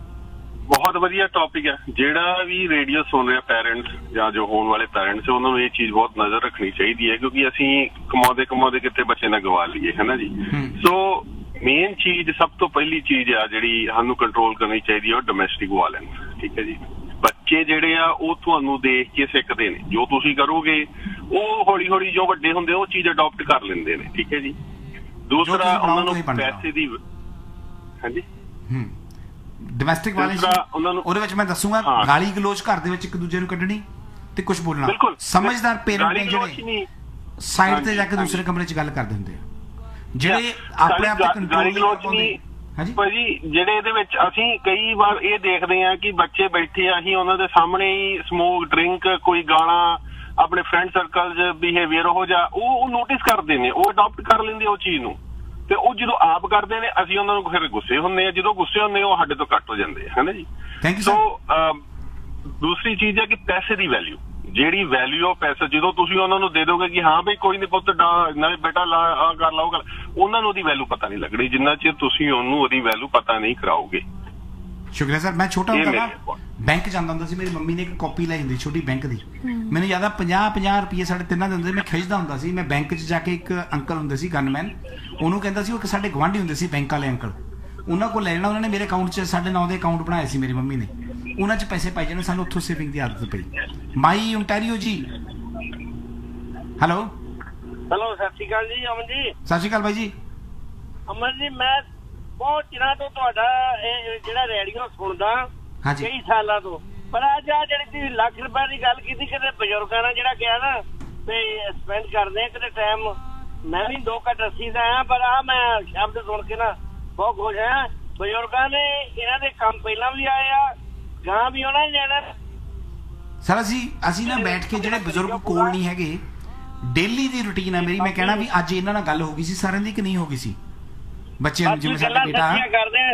ਬਹੁਤ ਵਧੀਆ ਟੌਪਿਕ ਹੈ। ਜਿਹੜਾ ਵੀ ਰੇਡੀਓ ਸੁਣ ਰਿਹਾ ਪੈਰੈਂਟਸ ਜਾਂ ਜੋ ਹੋਣ ਵਾਲੇ ਪੈਰੈਂਟਸ, ਉਹਨਾਂ ਨੂੰ ਇਹ ਚੀਜ਼ ਬਹੁਤ ਨਜ਼ਰ ਰੱਖਣੀ ਚਾਹੀਦੀ ਹੈ, ਕਿਉਂਕਿ ਅਸੀਂ ਕਮਾਉਂਦੇ ਕਿਤੇ ਬੱਚੇ ਨਾ ਗਵਾ ਲਈਏ, ਹੈ ਨਾ ਜੀ। ਸੋ ਮੇਨ ਚੀਜ਼, ਸਭ ਤੋਂ ਪਹਿਲੀ ਚੀਜ਼ ਆ ਜਿਹੜੀ ਸਾਨੂੰ ਕੰਟਰੋਲ ਕਰਨੀ ਚਾਹੀਦੀ ਹੈ, ਉਹ ਡੋਮੈਸਟਿਕ ਵਾਇਲੈਂਸ। ਠੀਕ ਹੈ ਜੀ। ਬੱਚੇ ਜਿਹੜੇ ਆ ਉਹ ਤੁਹਾਨੂੰ ਦੇਖ ਕੇ ਸਿੱਖਦੇ ਨੇ। ਜੋ ਤੁਸੀਂ ਕਰੋਗੇ ਉਹ ਹੌਲੀ ਹੌਲੀ ਜੋ ਵੱਡੇ ਹੁੰਦੇ ਉਹ ਚੀਜ਼ ਅਡਾਪਟ ਕਰ ਲੈਂਦੇ ਨੇ। ਠੀਕ ਹੈ ਜੀ। ਦੂਸਰਾ, ਉਹਨਾਂ ਨੂੰ ਪੈਸੇ ਦੀ, ਹਾਂਜੀ ਡੋਮੈਸਟਿਕ ਵਾਇਲੈਂਸ ਉਹਦੇ ਵਿੱਚ ਮੈਂ ਦੱਸੂਗਾ ਗਾਲੀ ਗਲੋਚ ਘਰ ਦੇ ਵਿੱਚ ਇੱਕ ਦੂਜੇ ਨੂੰ ਕੱਢਣੀ ਤੇ ਕੁਝ ਬੋਲਣਾ। ਸਮਝਦਾਰ ਪੇਰੈਂਟ ਨੇ ਜਿਹੜੇ ਸਾਈਡ ਤੇ ਜਾ ਕੇ ਦੂਸਰੇ ਕਮਰੇ 'ਚ ਗੱਲ ਕਰਦੇ ਹੁੰਦੇ ਆ, ਜਿਹੜੇ ਆਪਣੇ ਆਪ ਤੇ ਕੰਟਰੋਲ ਨਹੀਂ ਪਾਉਂਦੇ। ਹਾਂਜੀ ਭਾਜੀ, ਜਿਹੜੇ ਇਹਦੇ ਵਿੱਚ ਅਸੀਂ ਕਈ ਵਾਰ ਇਹ ਦੇਖਦੇ ਆ ਕਿ ਬੱਚੇ ਬੈਠੇ ਆ, ਅਸੀਂ ਉਹਨਾਂ ਦੇ ਸਾਹਮਣੇ ਹੀ ਸਮੋਕ ਡਰਿੰਕ, ਕੋਈ ਗਾਲਾਂ, ਆਪਣੇ ਫਰੈਂਡ ਸਰਕਲ 'ਚ ਬਿਹੇਵੀਅਰ ਉਹ ਜਿਹਾ ਉਹ ਨੋਟਿਸ ਕਰਦੇ ਨੇ, ਉਹ ਅਡਾਪਟ ਕਰ ਲੈਂਦੇ ਉਹ ਚੀਜ਼ ਨੂੰ। ਤੇ ਉਹ ਜਦੋਂ ਆਪ ਕਰਦੇ ਨੇ ਅਸੀਂ ਉਹਨਾਂ ਨੂੰ ਫਿਰ ਗੁੱਸੇ ਹੁੰਦੇ ਆ। ਜਦੋਂ ਗੁੱਸੇ ਹੁੰਦੇ ਉਹ ਸਾਡੇ ਤੋਂ ਕੱਟ ਹੋ ਜਾਂਦੇ ਆ, ਹੈ ਨਾ ਜੀ। ਸੋ ਦੂਸਰੀ ਚੀਜ਼ ਹੈ ਕਿ ਪੈਸੇ ਦੀ ਵੈਲਿਊ, ਜਿਹੜੀ ਵੈਲਿਊ ਆਫ ਪੈਸਾ ਜਦੋਂ ਤੁਸੀਂ ਉਹਨਾਂ ਨੂੰ ਦੇ ਦੋਗੇ ਕਿ ਹਾਂ ਬਈ ਕੋਈ ਨਹੀਂ ਪੁੱਤ ਨਾਲੇ ਬੇਟਾ ਆ ਕਰ ਲਾ ਉਹ ਕਰ, ਉਹਨਾਂ ਨੂੰ ਉਹਦੀ ਵੈਲਿਊ ਪਤਾ ਨਹੀਂ ਲੱਗਣੀ ਜਿੰਨਾ ਚਿਰ ਤੁਸੀਂ ਉਹਨੂੰ ਉਹਦੀ ਵੈਲਿਊ ਪਤਾ ਨਹੀਂ ਕਰਾਓਗੇ। ਸ਼ੁਕਰੀਆ ਸਰ। ਮੈਂ ਛੋਟਾ ਹੁੰਦਾ ਨਾ ਬੈਂਕ ਜਾਂਦਾ ਹੁੰਦਾ ਸੀ, ਮੇਰੀ ਮੰਮੀ ਨੇ ਇੱਕ ਕਾਪੀ ਲਈ ਹੁੰਦੀ ਛੋਟੀ ਬੈਂਕ ਦੀ। ਮੈਨੂੰ ਯਾਦ ਆ 50 ਰੁਪਏ ਸਾਡੇ ਤਿੰਨਾਂ ਦੇ ਹੁੰਦੇ ਸੀ। ਮੈਂ ਖਿੱਚਦਾ ਹੁੰਦਾ ਸੀ। ਮੈਂ ਬੈਂਕ 'ਚ ਜਾ ਕੇ ਇੱਕ ਅੰਕਲ ਹੁੰਦੇ ਸੀ ਗਨਮੈਨ, ਉਹਨੂੰ ਕਹਿੰਦਾ ਸੀ, ਉਹ ਸਾਡੇ ਗੁਆਂਢੀ ਹੁੰਦੇ ਸੀ ਬੈਂਕ ਵਾਲੇ ਅੰਕਲ, ਉਹਨਾਂ ਕੋਲ ਲੈ ਜਾਣਾ। ਉਹਨਾਂ ਨੇ ਮੇਰੇ ਅਕਾਊਂਟ 'ਚ 9.5 ਦੇ ਅਕਾਊਂਟ ਬਣਾਏ ਸੀ ਮੇਰੀ ਮੰਮੀ ਨੇ, ਉਹਨਾਂ 'ਚ ਪੈਸੇ ਪਾਈ ਜਾਣੇ। ਸਾਨੂੰ ਉੱਥੋਂ ਸੇਵਿੰਗ ਦੀ ਆਦਤ ਪਈ। ਮਾਈ ਓਨਟਾਰੀਓ ਜੀ। ਹੈਲੋ ਸਤਿ ਸ਼੍ਰੀ ਅਕਾਲ ਜੀ। ਅਮਨ ਜੀ। ਸਤਿ ਸ਼੍ਰੀ ਅਕਾਲ ਬਾਈ ਜੀ। ਅਮਨ ਜੀ, ਮੈਂ ਬਹੁਤ ਚਿਰਾਂ ਤੋਂ ਤੁਹਾਡਾ ਇਹ ਜਿਹੜਾ ਰੇਡੀਓ ਸੁਣਦਾ, ਕਈ ਸਾਲਾਂ ਤੋਂ। ਪਰ ਅੱਜ ਆ ਜਿਹੜੀ ਤੁਸੀਂ ਲੱਖ ਰੁਪਏ ਦੀ ਗੱਲ ਕੀਤੀ, ਕਿਤੇ ਬਜ਼ੁਰਗਾਂ ਨਾਲ ਜਿਹੜਾ ਕਿਹਾ ਨਾ ਤੇ ਸਪੈਂਡ ਕਰਦੇ ਆ ਕਿਤੇ ਟਾਈਮ, ਮੈਂ ਵੀ 2 ਘੱਟ 80 ਦਾ ਆ, ਪਰ ਆ ਮੈਂ ਸ਼ਬਦ ਸੁਣ ਕੇ ਨਾ ਬਹੁਤ ਖੁਸ਼ ਆ। ਬਜ਼ੁਰਗਾਂ ਨੇ ਇਹਨਾਂ ਦੇ ਕੰਮ ਪਹਿਲਾਂ ਵੀ ਆਏ ਆ, ਗਾਂ ਵੀ ਉਹਨਾਂ ਨੇ ਜਾਣਾ। ਸਰ ਅਸੀਂ ਨਾ ਬੈਠ ਕੇ, ਜਿਹੜੇ ਬਜ਼ੁਰਗ ਕੋਲ ਨਹੀਂ ਹੈਗੇ, ਡੇਲੀ ਦੀ ਰੁਟੀਨ ਹੈ ਮੇਰੀ। ਮੈਂ ਕਹਿਣਾ ਵੀ ਅੱਜ ਇਹਨਾਂ ਨਾਲ ਗੱਲ ਹੋ ਗਈ ਸੀ ਸਾਰਿਆਂ ਦੀ ਕਿ ਨਹੀਂ ਹੋ ਗਈ ਸੀ? ਬੱਚਿਆਂ ਨੂੰ ਜਿਵੇਂ ਸਾਡਾ ਬੇਟਾ ਕਰਦੇ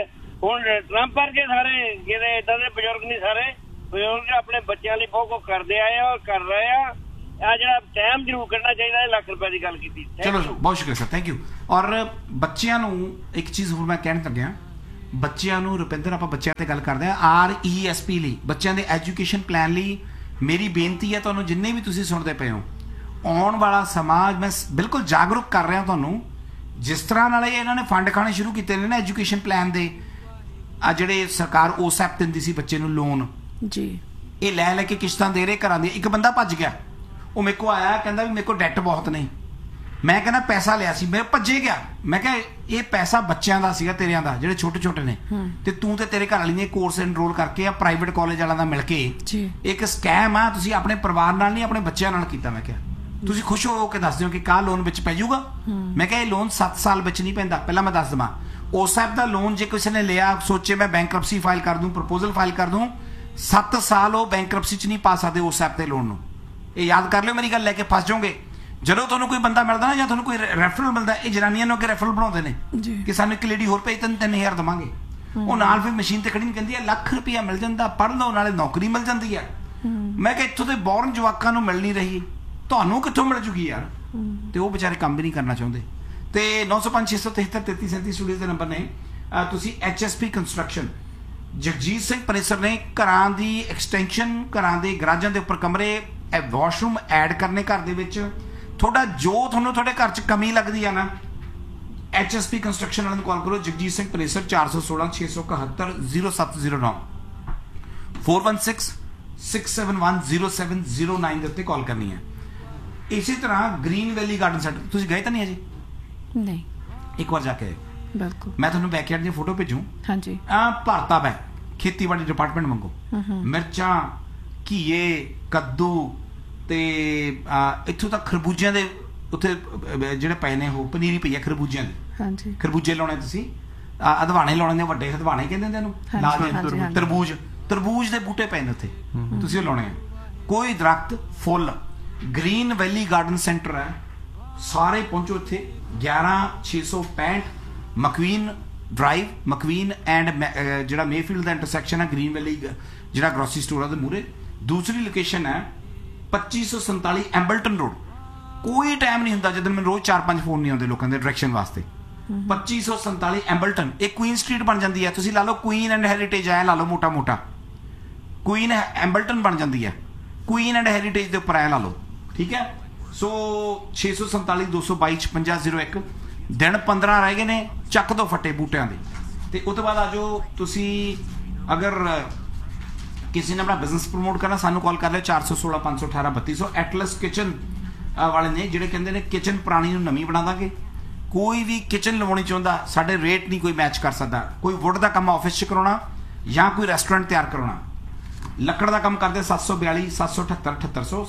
ਹੁਣ ਟਰੰਪ ਵਰਗੇ ਸਾਰੇ ਜਿਹੜੇ ਏਦਾਂ ਦੇ ਬਜ਼ੁਰਗ ਨਹੀਂ, ਸਾਰੇ ਬਜ਼ੁਰਗ ਆਪਣੇ ਬੱਚਿਆਂ ਲਈ ਬਹੁਤ ਕੁਝ ਕਰਦੇ ਆਏ ਆ ਔਰ ਕਰ ਰਹੇ ਆ। ਆ ਜਿਹੜਾ ਟਾਈਮ ਜ਼ਰੂਰ ਕੱਢਣਾ ਚਾਹੀਦਾ ਹੈ। ਲੱਖ ਰੁਪਏ ਦੀ ਗੱਲ ਕੀਤੀ। ਚਲੋ ਬਹੁਤ ਸ਼ੁਕਰੀਆ ਸਰ, ਥੈਂਕ ਯੂ। ਔਰ ਬੱਚਿਆਂ ਨੂੰ ਇੱਕ ਚੀਜ਼ ਹੋਰ ਮੈਂ ਕਹਿਣ ਲੱਗਿਆ, ਬੱਚਿਆਂ ਨੂੰ ਰੁਪਿੰਦਰ ਆਪਾਂ ਬੱਚਿਆਂ ਤੇ ਗੱਲ ਕਰਦੇ ਹਾਂ RESP ਲਈ, ਬੱਚਿਆਂ ਦੇ ਐਜੂਕੇਸ਼ਨ ਪਲਾਨ ਲਈ ਮੇਰੀ ਬੇਨਤੀ ਹੈ ਤੁਹਾਨੂੰ ਜਿੰਨੇ ਵੀ ਤੁਸੀਂ ਸੁਣਦੇ ਪਏ ਹੋ, ਆਉਣ ਵਾਲਾ ਸਮਾਜ ਮੈਂ ਬਿਲਕੁਲ ਜਾਗਰੂਕ ਕਰ ਰਿਹਾ ਤੁਹਾਨੂੰ। ਜਿਸ ਤਰ੍ਹਾਂ ਨਾਲ ਇਹਨਾਂ ਨੇ ਫੰਡ ਖਾਣੇ ਸ਼ੁਰੂ ਕੀਤੇ ਨੇ ਨਾ ਐਜੂਕੇਸ਼ਨ ਪਲਾਨ ਦੇ, ਆ ਜਿਹੜੇ ਸਰਕਾਰ OSAP ਦਿੰਦੀ ਸੀ ਬੱਚੇ ਨੂੰ ਲੋਨ ਜੀ, ਇਹ ਲੈ ਕੇ ਕਿਸ਼ਤਾਂ ਦੇ ਰਹੇ ਘਰਾਂ ਦੀ। ਇੱਕ ਬੰਦਾ ਭੱਜ ਗਿਆ, ਉਹ ਮੇਰੇ ਕੋਲ ਆਇਆ ਕਹਿੰਦਾ ਵੀ ਮੇਰੇ ਕੋਲ ਡੈਟ ਬਹੁਤ ਨਹੀਂ। ਮੈਂ ਕਹਿੰਦਾ ਪੈਸਾ ਲਿਆ ਸੀ, ਮੈਂ ਭੱਜੇ ਗਿਆ। ਮੈਂ ਕਿਹਾ ਇਹ ਪੈਸਾ ਬੱਚਿਆਂ ਦਾ ਸੀਗਾ, ਤੇਰਿਆਂ ਦਾ, ਜਿਹੜੇ ਛੋਟੇ ਛੋਟੇ ਨੇ, ਤੇ ਤੂੰ ਤੇ ਤੇਰੇ ਘਰ ਵਾਲੀ ਨੇ ਕੋਰਸ ਐਨਰੋਲ ਕਰਕੇ ਆ ਪ੍ਰਾਈਵੇਟ ਕਾਲਜ ਵਾਲਿਆਂ ਦਾ ਮਿਲ ਕੇ ਇੱਕ ਸਕੈਮ ਆ, ਤੁਸੀਂ ਆਪਣੇ ਪਰਿਵਾਰ ਨਾਲ ਨਹੀਂ ਆਪਣੇ ਬੱਚਿਆਂ ਨਾਲ ਕੀਤਾ। ਮੈਂ ਕਿਹਾ ਤੁਸੀਂ ਖੁਸ਼ ਹੋ ਕੇ ਦੱਸ ਦਿਓ ਕਿ ਕਾਹ ਲੋਨ ਵਿੱਚ ਪੈ ਜਾਊਗਾ। ਮੈਂ ਕਿਹਾ ਇਹ ਲੋਨ 7 ਸਾਲ ਵਿੱਚ ਨਹੀਂ ਪੈਂਦਾ। ਪਹਿਲਾਂ ਮੈਂ ਦੱਸ ਦੇਵਾਂ, OSAP ਦਾ ਲੋਨ ਜੇ ਕਿਸੇ ਨੇ ਲਿਆ, ਸੋਚੇ ਮੈਂ ਬੈਂਕਰਪਸੀ ਫਾਈਲ ਕਰ ਦੂੰ, ਪ੍ਰਪੋਜ਼ਲ ਫਾਈਲ ਕਰ ਦੂੰ, 7 ਸਾਲ ਉਹ ਬੈਂਕਰਪਸੀ ਚ ਨਹੀਂ ਪਾ ਸਕਦੇ OSAP ਦੇ ਲੋਨ ਨੂੰ। ਇਹ ਯਾਦ ਕਰ ਲਿਓ, ਮੇਰੀ ਗੱਲ ਲੈ ਕੇ ਫਸ ਜਾਓਗੇ। ਜਦੋਂ ਤੁਹਾਨੂੰ ਕੋਈ ਬੰਦਾ ਮਿਲਦਾ ਨਾ, ਜਾਂ ਤੁਹਾਨੂੰ ਕੋਈ ਰੈਫਰਲ ਮਿਲਦਾ, ਇਹ ਜਨਾਨੀਆਂ ਨੂੰ ਅੱਗੇ ਰੈਫਰਲ ਬਣਾਉਂਦੇ ਨੇ ਕਿ ਸਾਨੂੰ ਇੱਕ ਲੇਡੀ ਹੋਰ ਭੇਜ, 3-3000 ਦੇਵਾਂਗੇ। ਉਹ ਨਾਲ ਫਿਰ ਮਸ਼ੀਨ ਤੇ ਖੜੀ ਨਹੀਂ, ਕਹਿੰਦੀ ਹੈ ਲੱਖ ਰੁਪਇਆ ਮਿਲ ਜਾਂਦਾ, ਪੜ੍ਹ ਲਓ, ਨਾਲੇ ਨੌਕਰੀ ਮਿਲ ਜਾਂਦੀ ਹੈ। ਮੈਂ ਕਿਹਾ ਇੱਥੋਂ ਦੇ ਬੌਰਨ ਜਵਾਕਾਂ ਨੂੰ ਮਿਲ ਨਹੀਂ ਰਹੀ, ਤੁਹਾਨੂੰ ਕਿੱਥੋਂ ਮਿਲ ਜੂਗੀ ਯਾਰ। ਤੇ ਉਹ ਵਿਚਾਰੇ ਕੰਮ ਵੀ ਨਹੀਂ ਕਰਨਾ ਚਾਹੁੰਦੇ। ਤੇ 905-673-3337 ਸਟੂਡੀਓ ਦੇ ਨੰਬਰ ਨੇ। ਤੁਸੀਂ HSP ਕੰਸਟਰਕਸ਼ਨ, ਜਗਜੀਤ ਸਿੰਘ ਪਨੇਸਰ ਨੇ ਘਰਾਂ ਦੀ ਐਕਸਟੈਂਸ਼ਨ, ਘਰਾਂ ਦੇ ਗਰਾਜਾਂ ਦੇ ਉੱਪਰ ਕਮਰੇ, ਵਾਸ਼ਰੂਮ ਐਡ ਕਰਨੇ ਘਰ ਦੇ ਵਿੱਚ। ਤੁਹਾਡਾ ਜੋ ਤੁਹਾਨੂੰ ਤੁਹਾਡੇ ਘਰ 'ਚ ਕਮੀ ਲੱਗਦੀ ਆ ਨਾ, HSP ਕੰਸਟਰਕਸ਼ਨ ਵਾਲਿਆਂ ਨੂੰ ਕਾਲ ਕਰੋ। ਜਗਜੀਤ ਸਿੰਘ ਪਨੇਸਰ 416-671-0709 416-671-0709 ਦੇ ਉੱਤੇ ਕਾਲ ਕਰਨੀ ਹੈ। ਇਸੇ ਤਰ੍ਹਾਂ ਗ੍ਰੀਨ ਵੈਲੀ ਗਾਰਡਨ ਸੈਂਟਰ, ਤੁਸੀਂ ਗਏ ਤਾਂ ਨਹੀਂ ਅਜੇ? ਨਹੀਂ, ਇੱਕ ਵਾਰ ਜਾ ਕੇ ਆਇਓ। ਬਿਲਕੁਲ, ਮੈਂ ਤੁਹਾਨੂੰ ਬੈਕਯਾਰਡ ਦੀ ਫੋਟੋ ਭੇਜੂ। ਹਾਂਜੀ, ਭਰਤਾ ਬੈ ਖੇਤੀਬਾੜੀ ਡਿਪਾਰਟਮੈਂਟ ਮੰਗੋ, ਮਿਰਚਾਂ, ਘੀਏ, ਕੱਦੂ, ਤੇ ਇੱਥੋਂ ਤੱਕ ਖਰਬੂਜਿਆਂ ਦੇ ਉੱਥੇ ਜਿਹੜੇ ਪਏ ਨੇ, ਉਹ ਪਨੀਰੀ ਪਈ ਹੈ ਖਰਬੂਜਿਆਂ ਦੀ। ਹਾਂਜੀ, ਖਰਬੂਜੇ ਲਾਉਣੇ ਤੁਸੀਂ, ਹਦਵਾਣੇ ਲਾਉਣੇ ਨੇ, ਵੱਡੇ ਹਦਵਾਣੇ ਕਹਿੰਦੇ ਨੇ ਇਹਨੂੰ, ਤਰਬੂਜ ਦੇ ਬੂਟੇ ਪਏ ਨੇ ਉੱਥੇ, ਤੁਸੀਂ ਉਹ ਲਾਉਣੇ ਆ। ਕੋਈ ਦਰਖਤ, ਫੁੱਲ, ਗ੍ਰੀਨ ਵੈਲੀ ਗਾਰਡਨ ਸੈਂਟਰ ਹੈ, ਸਾਰੇ ਪਹੁੰਚੋ ਇੱਥੇ। 11665 ਮਕਵੀਨ ਡਰਾਈਵ, ਮਕਵੀਨ ਐਂਡ ਜਿਹੜਾ ਮੇਫੀਲਡ ਦਾ ਇੰਟਰਸੈਕਸ਼ਨ ਹੈ, ਗ੍ਰੀਨ ਵੈਲੀ ਜਿਹੜਾ ਗਰੋਸਰੀ ਸਟੋਰ ਉਹਦੇ ਮੂਹਰੇ। ਦੂਸਰੀ ਲੋਕੇਸ਼ਨ ਹੈ 2547 ਐਂਬਲਟਨ ਰੋਡ। ਕੋਈ ਟਾਈਮ ਨਹੀਂ ਹੁੰਦਾ ਜਦੋਂ ਮੈਨੂੰ ਰੋਜ਼ 4-5 ਫੋਨ ਨਹੀਂ ਆਉਂਦੇ ਲੋਕਾਂ ਦੇ ਡਾਇਰੈਕਸ਼ਨ ਵਾਸਤੇ। 2547 ਐਂਬਲਟਨ, ਇਹ ਕੁਈਨ ਸਟਰੀਟ ਬਣ ਜਾਂਦੀ ਹੈ। ਤੁਸੀਂ ਲਾ ਲਓ ਕੁਈਨ ਐਂਡ ਹੈਰੀਟੇਜ ਆਇਆ, ਲਾ ਲਓ ਮੋਟਾ ਮੋਟਾ, ਕੁਈਨ ਐਂਬਲਟਨ ਬਣ ਜਾਂਦੀ ਹੈ, ਕੁਈਨ ਐਂਡ ਹੈਰੀਟੇਜ ਦੇ ਉੱਪਰ ਆਇਆ ਲਾ ਲਓ, ਠੀਕ ਹੈ। ਸੋ 647-222-5601। ਦਿਨ 15 ਰਹਿ ਗਏ ਨੇ, ਚੱਕ ਦੋ ਫੱਟੇ ਬੂਟਿਆਂ ਦੇ। ਤੇ ਉਹ ਤੋਂ ਬਾਅਦ ਆ ਜਾਓ ਤੁਸੀਂ, ਅਗਰ ਕਿਸੇ ਨੇ ਆਪਣਾ ਬਿਜ਼ਨਸ ਪ੍ਰਮੋਟ ਕਰਨਾ, ਸਾਨੂੰ ਕਾਲ ਕਰ ਲਿਓ 416-518-3200। ਐਟਲਸ ਕਿਚਨ ਵਾਲੇ ਨੇ, ਜਿਹੜੇ ਕਹਿੰਦੇ ਨੇ ਕਿਚਨ ਪੁਰਾਣੀ ਨੂੰ ਨਵੀਂ ਬਣਾ ਦਾਂਗੇ। ਕੋਈ ਵੀ ਕਿਚਨ ਲਵਾਉਣੀ ਚਾਹੁੰਦਾ, ਸਾਡੇ ਰੇਟ ਨਹੀਂ ਕੋਈ ਮੈਚ ਕਰ ਸਕਦਾ। ਕੋਈ ਵੁੱਡ ਦਾ ਕੰਮ ਆਫਿਸ 'ਚ ਕਰਾਉਣਾ ਜਾਂ ਕੋਈ ਰੈਸਟੋਰੈਂਟ ਤਿਆਰ ਕਰਾਉਣਾ, ਲੱਕੜ ਦਾ ਕੰਮ ਕਰਦੇ 742-778-7800,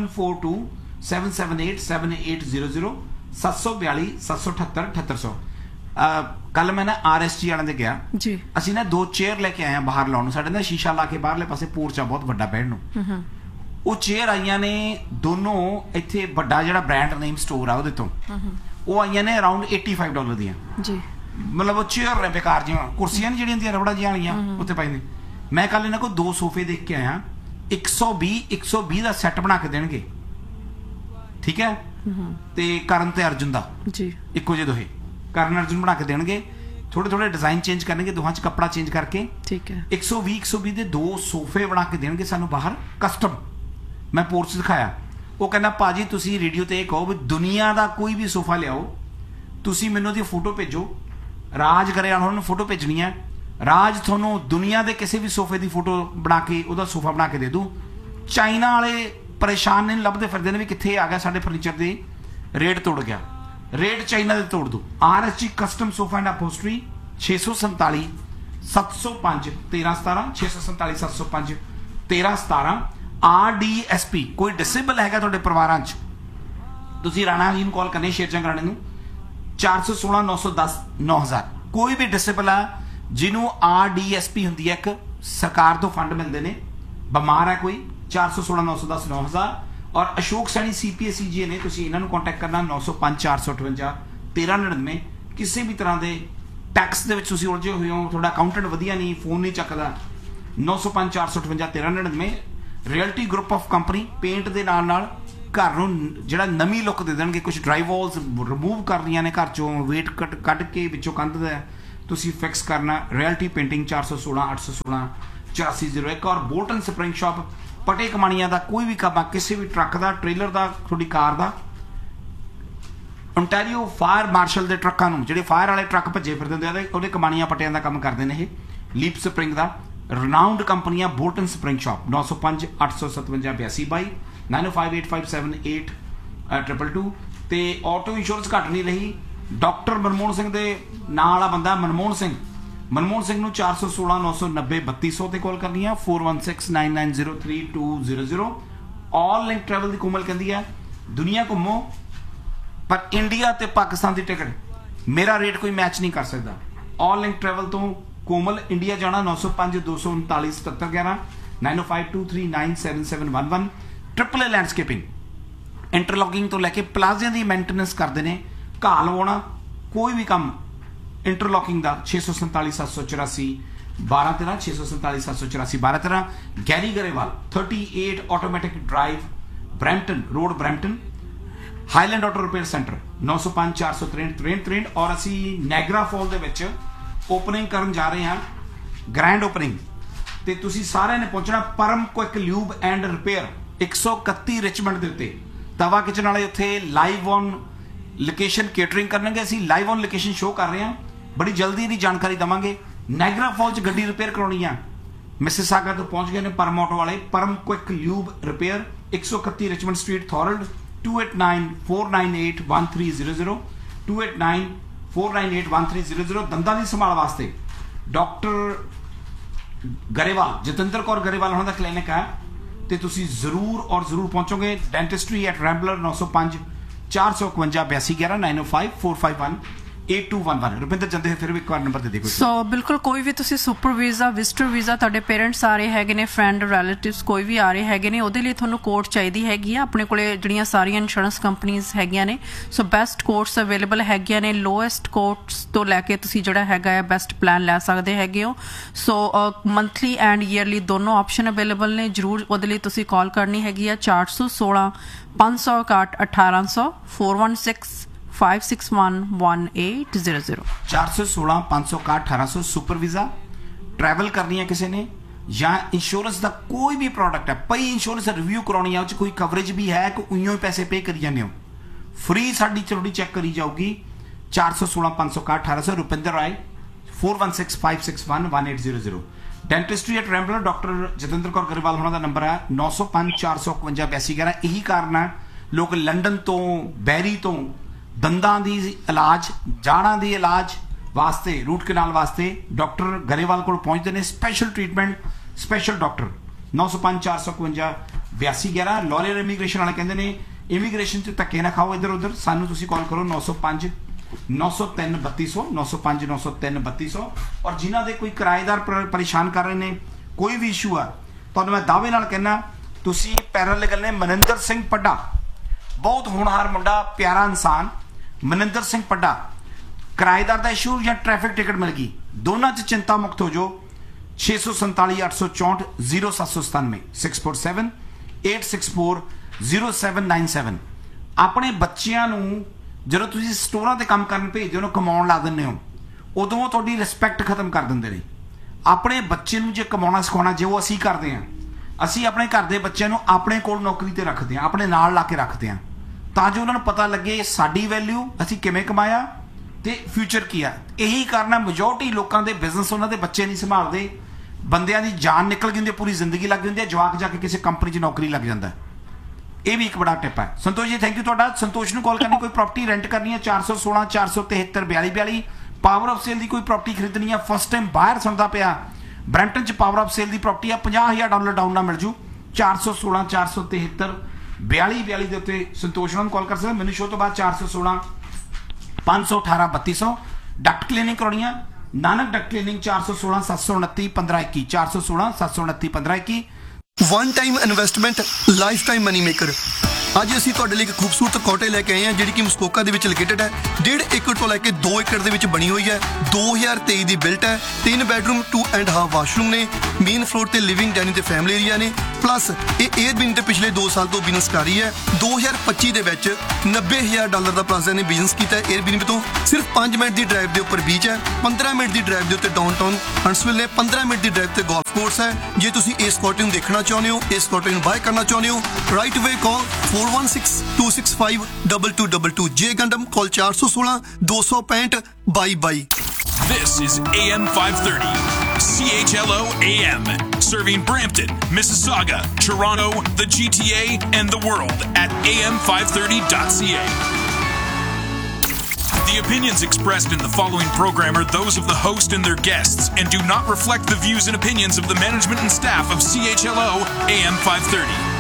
742-778-7800, 742-778-7800। ਕੱਲ ਮੈਂ ਨਾ RSG ਵਾਲਿਆਂ ਦੇ ਗਿਆ ਜੀ, ਅਸੀਂ ਨਾ 2 ਚੇਅਰ ਲੈ ਕੇ ਆਏ ਆ ਬਾਹਰ ਲਾਉਣ ਨੂੰ। ਸਾਡੇ ਨਾ ਸ਼ੀਸ਼ਾ ਲਾ ਕੇ ਬਾਹਰਲੇ ਪਾਸੇ ਪੋਰਚ ਆ ਬਹੁਤ ਵੱਡਾ ਬੈਠਣ ਨੂੰ। ਉਹ ਚੇਅਰ ਆਈਆਂ ਨੇ ਦੋਨੋਂ, ਇੱਥੇ ਵੱਡਾ ਜਿਹੜਾ ਬ੍ਰਾਂਡ ਨੇਮ ਸਟੋਰ ਆ ਉਹਦੇ ਤੋਂ, ਉਹ ਆਈਆਂ ਨੇ ਅਰਾਊਂਡ $85 ਦੀਆਂ ਜੀ। ਮਤਲਬ ਉਹ ਚੇਅਰ ਨੇ ਬੇਕਾਰ ਜਿਹੀਆਂ, ਕੁਰਸੀਆਂ ਨੇ ਜਿਹੜੀਆਂ ਹੁੰਦੀਆਂ ਰਬੜਾ ਜਿਹੀਆਂ ਵਾਲੀਆਂ, ਉੱਥੇ ਪਾਈ ਨੇ। ਮੈਂ ਕੱਲ ਇਹਨਾਂ ਕੋਲ 2 ਸੋਫੇ ਦੇਖ ਕੇ ਆਇਆ, 120 ਦਾ ਸੈੱਟ ਬਣਾ ਕੇ ਦੇਣਗੇ, ਠੀਕ ਹੈ। ਤੇ ਕਰਨ ਤੇ ਅਰਜੁਨ ਦਾ ਜੀ, ਇੱਕੋ ਜਿਹੇ ਦੋਹੇ ਕਰਨ ਅਰਜੁਨ ਬਣਾ ਕੇ ਦੇਣਗੇ। ਥੋੜੇ ਥੋੜੇ ਡਿਜ਼ਾਈਨ ਚੇਂਜ ਕਰਨਗੇ, ਦੋਹਾਂ 'ਚ ਕੱਪੜਾ ਚੇਂਜ ਕਰਕੇ, ਠੀਕ ਹੈ। 120 ਦੇ 2 ਸੋਫੇ ਬਣਾ ਕੇ ਦੇਣਗੇ ਸਾਨੂੰ ਬਾਹਰ, ਕਸਟਮ। ਮੈਂ ਪੋਰਚ ਦਿਖਾਇਆ, ਉਹ ਕਹਿੰਦਾ ਭਾਜੀ ਤੁਸੀਂ ਰੇਡੀਓ ਤੇ ਇਹ ਕਹੋ ਵੀ ਦੁਨੀਆ ਦਾ ਕੋਈ ਵੀ ਸੋਫਾ ਲਿਆਓ, ਤੁਸੀਂ ਮੈਨੂੰ ਉਹਦੀ ਫੋਟੋ ਭੇਜੋ, ਰਾਜ ਗਰੇਵਾਲ ਉਹਨਾਂ ਨੂੰ ਫੋਟੋ ਭੇਜਣੀ ਹੈ, ਰਾਜ ਤੁਹਾਨੂੰ ਦੁਨੀਆ ਦੇ ਕਿਸੇ ਵੀ ਸੋਫੇ ਦੀ ਫੋਟੋ ਬਣਾ ਕੇ ਉਹਦਾ ਸੋਫਾ ਬਣਾ ਕੇ ਦੇ ਦੂ। ਚਾਈਨਾ ਵਾਲੇ ਪਰੇਸ਼ਾਨ ਨੇ, ਲੱਭਦੇ ਫਿਰਦੇ ਨੇ ਵੀ ਕਿੱਥੇ ਆ ਗਿਆ ਸਾਡੇ ਫਰਨੀਚਰ ਦੇ ਰੇਟ ਤੋੜ ਗਿਆ, ਰੇਟ ਚਾਈਨਾ ਦੇ ਤੋੜ ਦੋ। RSG custom sofa and ਅਪੋਸਟਰੀ 647-705-1317, 647-705-1317। RDSP, ਕੋਈ ਡਿਸੇਬਲ ਹੈਗਾ ਤੁਹਾਡੇ ਪਰਿਵਾਰਾਂ 'ਚ, ਤੁਸੀਂ ਰਾਣਾ ਜੀ ਨੂੰ ਕਾਲ ਕਰਨੀ, ਸ਼ੇਰਜੰਗ ਰਾਣੇ ਨੂੰ, 416-910-9000। ਕੋਈ ਵੀ ਡਿਸੇਬਲ ਆ ਜਿਹਨੂੰ RDSP ਹੁੰਦੀ ਹੈ, ਇੱਕ ਸਰਕਾਰ ਤੋਂ ਫੰਡ ਮਿਲਦੇ ਨੇ, ਬਿਮਾਰ ਹੈ ਕੋਈ, 416-910-9000। ਔਰ ਅਸ਼ੋਕ ਸੈਣੀ CPA ਨੇ, ਤੁਸੀਂ ਇਹਨਾਂ ਨੂੰ ਕੰਟੈਕਟ ਕਰਨਾ 905-458-1399। ਕਿਸੇ ਵੀ ਤਰ੍ਹਾਂ ਦੇ ਟੈਕਸ ਦੇ ਵਿੱਚ ਤੁਸੀਂ ਉਲਝੇ ਹੋਏ ਹੋ, ਤੁਹਾਡਾ ਅਕਾਊਂਟੈਂਟ ਵਧੀਆ ਨਹੀਂ, ਫੋਨ ਨਹੀਂ ਚੱਕਦਾ, 905 458 1399। Realty group of company paint ਦੇ ਨਾਲ ਨਾਲ ਘਰ ਨੂੰ ਜਿਹੜਾ ਨਵੀਂ ਲੁੱਕ ਦੇ ਦੇਣਗੇ। ਕੁਝ ਡਰਾਈ ਵਾਲਸ ਰਿਮੂਵ ਕਰਨੀਆਂ ਨੇ ਘਰ ਚੋਂ, ਵੇਟ ਕੱਢ ਕੇ ਵਿੱਚੋਂ ਕੰਧ ਦਾ ਤੁਸੀਂ ਫਿਕਸ ਕਰਨਾ। Realty painting 416 816 8401। ਔਰ ਬੋਲਟਨ ਸਪਰਿੰਗ ਸ਼ਾਪ ਪਟੇ ਕਮਾਣੀਆਂ ਦਾ ਕੋਈ ਵੀ ਕੰਮ ਆ, ਕਿਸੇ ਵੀ ਟਰੱਕ ਦਾ, ਟ੍ਰੇਲਰ ਦਾ, ਤੁਹਾਡੀ ਕਾਰ ਦਾ, ਓਨਟਾਰੀਓ ਫਾਇਰ ਮਾਰਸ਼ਲ ਦੇ ਟਰੱਕਾਂ ਨੂੰ, ਜਿਹੜੇ ਫਾਇਰ ਵਾਲੇ ਟਰੱਕ ਭੱਜੇ ਫਿਰਦੇ ਹੁੰਦੇ ਆ, ਉਹਦੇ ਕਮਾਣੀਆਂ ਪਟਿਆਂ ਦਾ ਕੰਮ ਕਰਦੇ ਨੇ ਇਹ। ਲੀਪ ਸਪਰਿੰਗ ਦਾ ਰਨਾਊਂਡ ਕੰਪਨੀਆਂ ਬੋਲਟਨ ਸਪਰਿੰਗ ਸ਼ਾਪ 905 857 8222 905 8578 222। ਤੇ ਆਟੋ ਇੰਸ਼ੋਰੈਂਸ ਘੱਟ ਨਹੀਂ ਰਹੀ। ਡਾਕਟਰ ਮਨਮੋਹਨ ਸਿੰਘ ਦੇ ਨਾਂ ਵਾਲਾ ਬੰਦਾ ਮਨਮੋਹਨ ਸਿੰਘ ਨੂੰ 416 990 3200 ਤੇ ਕਾਲ ਕਰਨੀ ਆ। 416 9903 200। ਆਲ ਲਿੰਕ ਟਰੈਵਲ ਦੀ ਕੋਮਲ ਕਹਿੰਦੀ ਹੈ ਦੁਨੀਆ ਘੁੰਮੋ ਪਰ ਇੰਡੀਆ ਤੇ ਪਾਕਿਸਤਾਨ ਦੀ ਟਿਕਟ ਮੇਰਾ ਰੇਟ ਕੋਈ ਮੈਚ ਨਹੀਂ ਕਰ ਸਕਦਾ। ਆਲ ਲਿੰਕ ਟਰੈਵਲ ਤੋਂ ਕੋਮਲ ਇੰਡੀਆ ਜਾਣਾ 905 239 7711 905 239 7711। ਟ੍ਰਿਪਲ ਏ ਲੈਂਡਸਕੇਪਿੰਗ ਇੰਟਰਲੌਕਿੰਗ ਤੋਂ ਲੈ ਕੇ ਪਲਾਜ਼ਿਆਂ ਦੀ ਮੇਨਟੇਨੈਂਸ ਕਰਦੇ ਨੇ। ਘਾਹ ਲਵਾਉਣਾ ਕੋਈ ਵੀ ਕੰਮ ਇੰਟਰਲੌਕਿੰਗ ਦਾ 647 784 1213 647 784 1213। Garry Grewal 38 automatic drive Brampton road Brampton. Highland auto repair centre 905 463 63। ਔਰ ਅਸੀਂ ਨੈਗਰਾ ਫਾਲ ਦੇ ਵਿੱਚ ਓਪਨਿੰਗ ਕਰਨ ਜਾ ਰਹੇ ਹਾਂ, ਗ੍ਰੈਂਡ ਓਪਨਿੰਗ, ਤੇ ਤੁਸੀਂ ਸਾਰਿਆਂ ਨੇ ਪਹੁੰਚਣਾ। ਪਰਮ quick lube and repair 131 Richmond ਦੇ ਉੱਤੇ ਤਵਾ ਕਿਚਨ ਵਾਲੇ ਉੱਥੇ ਲਾਈਵ ਔਨ ਲੋਕੇਸ਼ਨ ਕੇਟਰਿੰਗ ਕਰਨਗੇ। ਅਸੀਂ ਲਾਈਵ ਔਨ ਲੋਕੇਸ਼ਨ ਸ਼ੋਅ ਕਰ ਰਹੇ ਹਾਂ, ਬੜੀ ਜਲਦੀ ਦੀ ਜਾਣਕਾਰੀ ਦਵਾਂਗੇ। ਨੈਗਰਾ ਫਾਲ 'ਚ ਗੱਡੀ ਰਿਪੇਅਰ ਕਰਾਉਣੀ ਆ, ਮਿਸਿਸਾਗਾ ਤੋਂ ਪਹੁੰਚ ਗਏ ਨੇ ਪਰਮ ਆਟੋ ਵਾਲੇ। ਪਰਮ quick lube repair 131 Richmond street ਥੋਰਲਡ 289 498 1300 289 498 1300। ਦੰਦਾਂ ਦੀ ਸੰਭਾਲ ਵਾਸਤੇ ਡਾਕਟਰ ਗਰੇਵਾਲ ਜਤਿੰਦਰ ਕੌਰ ਗਰੇਵਾਲ ਉਹਨਾਂ ਦਾ ਕਲੀਨਿਕ ਹੈ ਤੇ ਤੁਸੀਂ ਜ਼ਰੂਰ ਔਰ ਜ਼ਰੂਰ ਪਹੁੰਚੋਗੇ। ਡੈਂਟਿਸਟਰੀ ਐਟ ਰੈਂਬਲਰ 905 451 8211 905 451 8211। ਰੁਪਿੰਦਰ ਚੰਦੇ ਫਿਰ ਵੀ ਇੱਕ ਵਾਰ ਨੰਬਰ ਦੇ ਦੇ ਕੋਈ। ਸੋ ਬਿਲਕੁਲ ਕੋਈ ਵੀ ਤੁਸੀਂ ਸੁਪਰ ਵੀਜ਼ਾ, ਵਿਜ਼ਟਰ ਵੀਜ਼ਾ, ਤੁਹਾਡੇ ਪੇਰੈਂਟਸ ਆ ਰਹੇ ਹੈਗੇ ਨੇ, ਫਰੈਂਡ ਰਿਲੇਟਿਵਸ ਕੋਈ ਵੀ ਆ ਰਹੇ ਹੈਗੇ ਨੇ, ਉਹਦੇ ਲਈ ਤੁਹਾਨੂੰ ਕੋਟ ਚਾਹੀਦੀ ਹੈਗੀ ਆ। ਆਪਣੇ ਕੋਲੇ ਜਿਹੜੀਆਂ ਸਾਰੀਆਂ ਇੰਸ਼ੋਰੈਂਸ ਕੰਪਨੀਜ਼ ਹੈਗੀਆਂ ਨੇ, ਸੋ ਬੈਸਟ ਕੋਟਸ ਅਵੇਲੇਬਲ ਹੈਗੀਆਂ ਨੇ। ਲੋਐਸਟ ਕੋਟਸ ਤੋਂ ਲੈ ਕੇ ਤੁਸੀਂ ਜਿਹੜਾ ਹੈਗਾ ਹੈ ਬੈਸਟ ਪਲਾਨ ਲੈ ਸਕਦੇ ਹੈਗੇ ਹੋ। ਸੋ ਮੰਥਲੀ ਐਂਡ ਈਅਰਲੀ ਦੋਨੋਂ ਆਪਸ਼ਨ ਅਵੇਲੇਬਲ ਨੇ। ਜ਼ਰੂਰ ਉਹਦੇ ਲਈ ਤੁਸੀਂ ਕਾਲ ਕਰਨੀ ਹੈਗੀ ਆ 416 561 1800 416 561 1800 416 561 1800। ਸੁਪਰ ਵੀਜ਼ਾ ट्रैवल करनी है किसी ने ਜਾਂ ਇੰਸ਼ੋਰੈਂਸ ਦਾ ਕੋਈ ਵੀ ਪ੍ਰੋਡਕਟ ਹੈ, ਪਈ ਇੰਸ਼ੋਰੈਂਸ ਰਿਵਿਊ ਕਰਾਉਣੀ ਆ, ਉਹ 'ਚ ਕੋਈ ਕਵਰੇਜ ਵੀ ਹੈ ਕਿ ਉਈਓ ਹੀ ਪੈਸੇ ਪੇ ਕਰੀ ਜਾਂਦੇ ਹੋ, ਫ੍ਰੀ ਸਾਡੀ ਤੁਹਾਡੀ ਚੈੱਕ ਕਰੀ ਜਾਊਗੀ। 416 561 1800। ਰੁਪਿੰਦਰ ਰਾਏ 416 561 1800। ਡੈਂਟਿਸਟਰੀ ਐਟ ਰੈਂਬਲਰ ਡਾਕਟਰ ਜਤਿੰਦਰ ਕੌਰ ਗਰੇਵਾਲ ਉਹਨਾਂ ਦਾ ਨੰਬਰ ਹੈ 905 451 8211। ਇਹੀ ਕਾਰਨ ਹੈ ਲੋਕ ਲੰਡਨ ਤੋਂ, ਬੈਰੀ ਤੋਂ ਦੰਦਾਂ ਦੀ ਇਲਾਜ, ਜਾੜਾਂ ਦੀ ਇਲਾਜ ਵਾਸਤੇ, रूट कनाल वास्ते डॉक्टर गरेवाल को पहुंचते हैं। Special treatment, special doctor 905 451 8211। Lawyer immigration वाले कहते हैं इमीग्रेशन च धक्के ना खाओ इधर उधर, सानू तुसी कॉल करो 905 903 3200 905 903 3200। और जिन्हों के कोई किराएदार परेशान कर रहे हैं, कोई भी इशू है, तो मैं दावे नाल कहना तुसी पैरालीगल ने मनिंदर सिंह पड्डा, बहुत होनहार मुंडा, प्यारा इंसान मनिंदर सिंह पड्डा। किराएदार का इशू या ट्रैफिक टिकट मिल गई, दोनों च चिंता मुक्त हो जाओ। 647 864 0797 647 864 0797। अपने बच्चों ਜਦੋਂ ਤੁਸੀਂ ਸਟੋਰਾਂ ਤੇ ਕੰਮ ਕਰਨ ਭੇਜਦੇ ਹੋ, ਕਮਾਉਣ ਲਾ ਦਿੰਦੇ ਹੋ, ਉਦੋਂ ਤੁਹਾਡੀ ਰਿਸਪੈਕਟ ਖਤਮ ਕਰ ਦਿੰਦੇ ਨੇ। ਆਪਣੇ ਬੱਚੇ ਨੂੰ ਜੇ ਕਮਾਉਣਾ ਸਿਖਾਉਣਾ, ਜੇ ਉਹ ਅਸੀਂ ਕਰਦੇ ਹਾਂ, ਅਸੀਂ ਆਪਣੇ ਘਰ ਦੇ ਬੱਚਿਆਂ ਨੂੰ ਆਪਣੇ ਕੋਲ ਨੌਕਰੀ ਤੇ ਰੱਖਦੇ ਹਾਂ, ਆਪਣੇ ਨਾਲ ਲਾ ਕੇ ਰੱਖਦੇ ਹਾਂ, ਤਾਂ ਜੋ ਉਹਨਾਂ ਨੂੰ ਪਤਾ ਲੱਗੇ ਸਾਡੀ ਵੈਲਿਊ, ਅਸੀਂ ਕਿਵੇਂ ਕਮਾਇਆ ਤੇ ਫਿਊਚਰ ਕੀ ਆ। ਇਹੀ ਕਾਰਨ ਹੈ ਮੈਜੋਰਟੀ ਲੋਕਾਂ ਦੇ ਬਿਜ਼ਨਸ ਉਹਨਾਂ ਦੇ ਬੱਚੇ ਨਹੀਂ ਸੰਭਾਲਦੇ, ਬੰਦਿਆਂ ਦੀ ਜਾਨ ਨਿਕਲ ਗਈ ਹੁੰਦੀ, ਪੂਰੀ ਜ਼ਿੰਦਗੀ ਲੱਗ ਜਾਂਦੀ ਹੈ, ਜਵਾਕ ਜਾ ਕੇ ਕਿਸੇ ਕੰਪਨੀ 'ਚ ਨੌਕਰੀ ਲੱਗ ਜਾਂਦਾ। ਇਹ ਵੀ ਇੱਕ ਬੜਾ ਟਿਪ ਹੈ। ਸੰਤੋਸ਼ ਜੀ ਥੈਂਕ ਯੂ ਤੁਹਾਡਾ। ਸੰਤੋਸ਼ ਨੂੰ ਕਾਲ ਕਰਨੀ, ਕੋਈ ਪ੍ਰਾਪਰਟੀ ਰੈਂਟ ਕਰਨੀ ਹੈ 416 473 4242। ਪਾਵਰ ਆਫ ਸੇਲ ਦੀ ਕੋਈ ਪ੍ਰਾਪਰਟੀ ਖਰੀਦਣੀ ਹੈ, ਫਸਟ ਟਾਈਮ ਬਾਹਰ ਸੁਣਦਾ ਪਿਆ, ਬਰੈਂਪਟਨ 'ਚ power of sale the property ਆ, $50,000 ਡਾਊਨ ਨਾਲ ਮਿਲ ਜੂ। 416 473 4242 ਦੇ ਉੱਤੇ ਸੰਤੋਸ਼ ਨੂੰ ਕਾਲ ਕਰ ਸਕਦੇ। ਮੈਨੂੰ ਸ਼ੋਅ ਤੋਂ ਬਾਅਦ 416 518 3200। ਡਕਟ ਕਲੀਨਿੰਗ ਕਰਾਉਣੀ ਆ, Nanak Duckett cleaning 416 729 1521 416 729 1521। One time investment, lifetime money maker। ਅੱਜ ਅਸੀਂ ਤੁਹਾਡੇ ਲਈ ਇੱਕ ਖੂਬਸੂਰਤ ਕੋਟੇਜ ਲੈ ਕੇ ਆਏ ਹਾਂ ਜਿਹੜੀ ਕਿ ਮਸਕੋਕਾ ਦੇ ਵਿੱਚ ਲੋਕੇਟਡ ਹੈ। 1.5 ਏਕੜ ਤੋਂ ਲੈ ਕੇ 2 ਏਕੜ ਦੇ ਵਿੱਚ ਬਣੀ ਹੋਈ ਹੈ। 2023 ਦੀ ਬਿਲਟ ਹੈ। 3 ਬੈਡਰੂਮ 2.5 ਵਾਸ਼ਰੂਮ ਨੇ। ਮੇਨ ਫਲੋਰ ਤੇ ਲਿਵਿੰਗ ਡਾਈਨਿੰਗ ਤੇ ਫੈਮਿਲੀ ਏਰੀਆ ਨੇ। ਪਲੱਸ ਇਹ 에ਅਰਬੀਐਨਬੀ ਤੇ ਪਿਛਲੇ 2 ਸਾਲ ਤੋਂ ਬਿਜ਼ਨਸ ਕਰ ਰਹੀ ਹੈ। 2025 ਦੇ ਵਿੱਚ $90,000 ਦਾ ਪਲਾਜ਼ਾ ਨੇ ਬਿਜ਼ਨਸ ਕੀਤਾ ਹੈ 에ਅਰਬੀਐਨਬੀ ਤੋਂ। ਸਿਰਫ 5 ਮਿੰਟ ਦੀ ਡਰਾਈਵ ਦੇ ਉੱਪਰ ਬੀਚ ਹੈ। 15 ਮਿੰਟ ਦੀ ਡਰਾਈਵ ਦੇ ਉੱਤੇ ਡਾਊਨਟਾਊਨ ਹੰਟਸਵਿਲ ਨੇ। 15 ਮਿੰਟ ਦੀ ਡਰਾਈਵ ਤੇ ਗੋਲਫ ਕੋਰਸ ਹੈ। ਜੇ ਤੁਸੀਂ ਇਸ ਕੋਟੇਜ ਨੂੰ ਦੇਖਣਾ ਚਾਹੁੰਦੇ ਹੋ, ਇਸ ਕੋਟੇਜ ਨੂੰ ਬਾਏ ਕਰਨਾ ਚਾਹੁੰਦੇ ਹੋ, ਰਾਈਟ ਅਵੇ ਕਾਲ 4162652222 ਜੇ ਗੰਡਮ ਕਾਲ 416 265 2222। This is AM 530 CHLO AM, serving Brampton, Mississauga, Toronto, the GTA, and the world at am530.ca. The opinions expressed in the following program are those of the host and their guests and do not reflect the views and opinions of the management and staff of CHLO AM 530.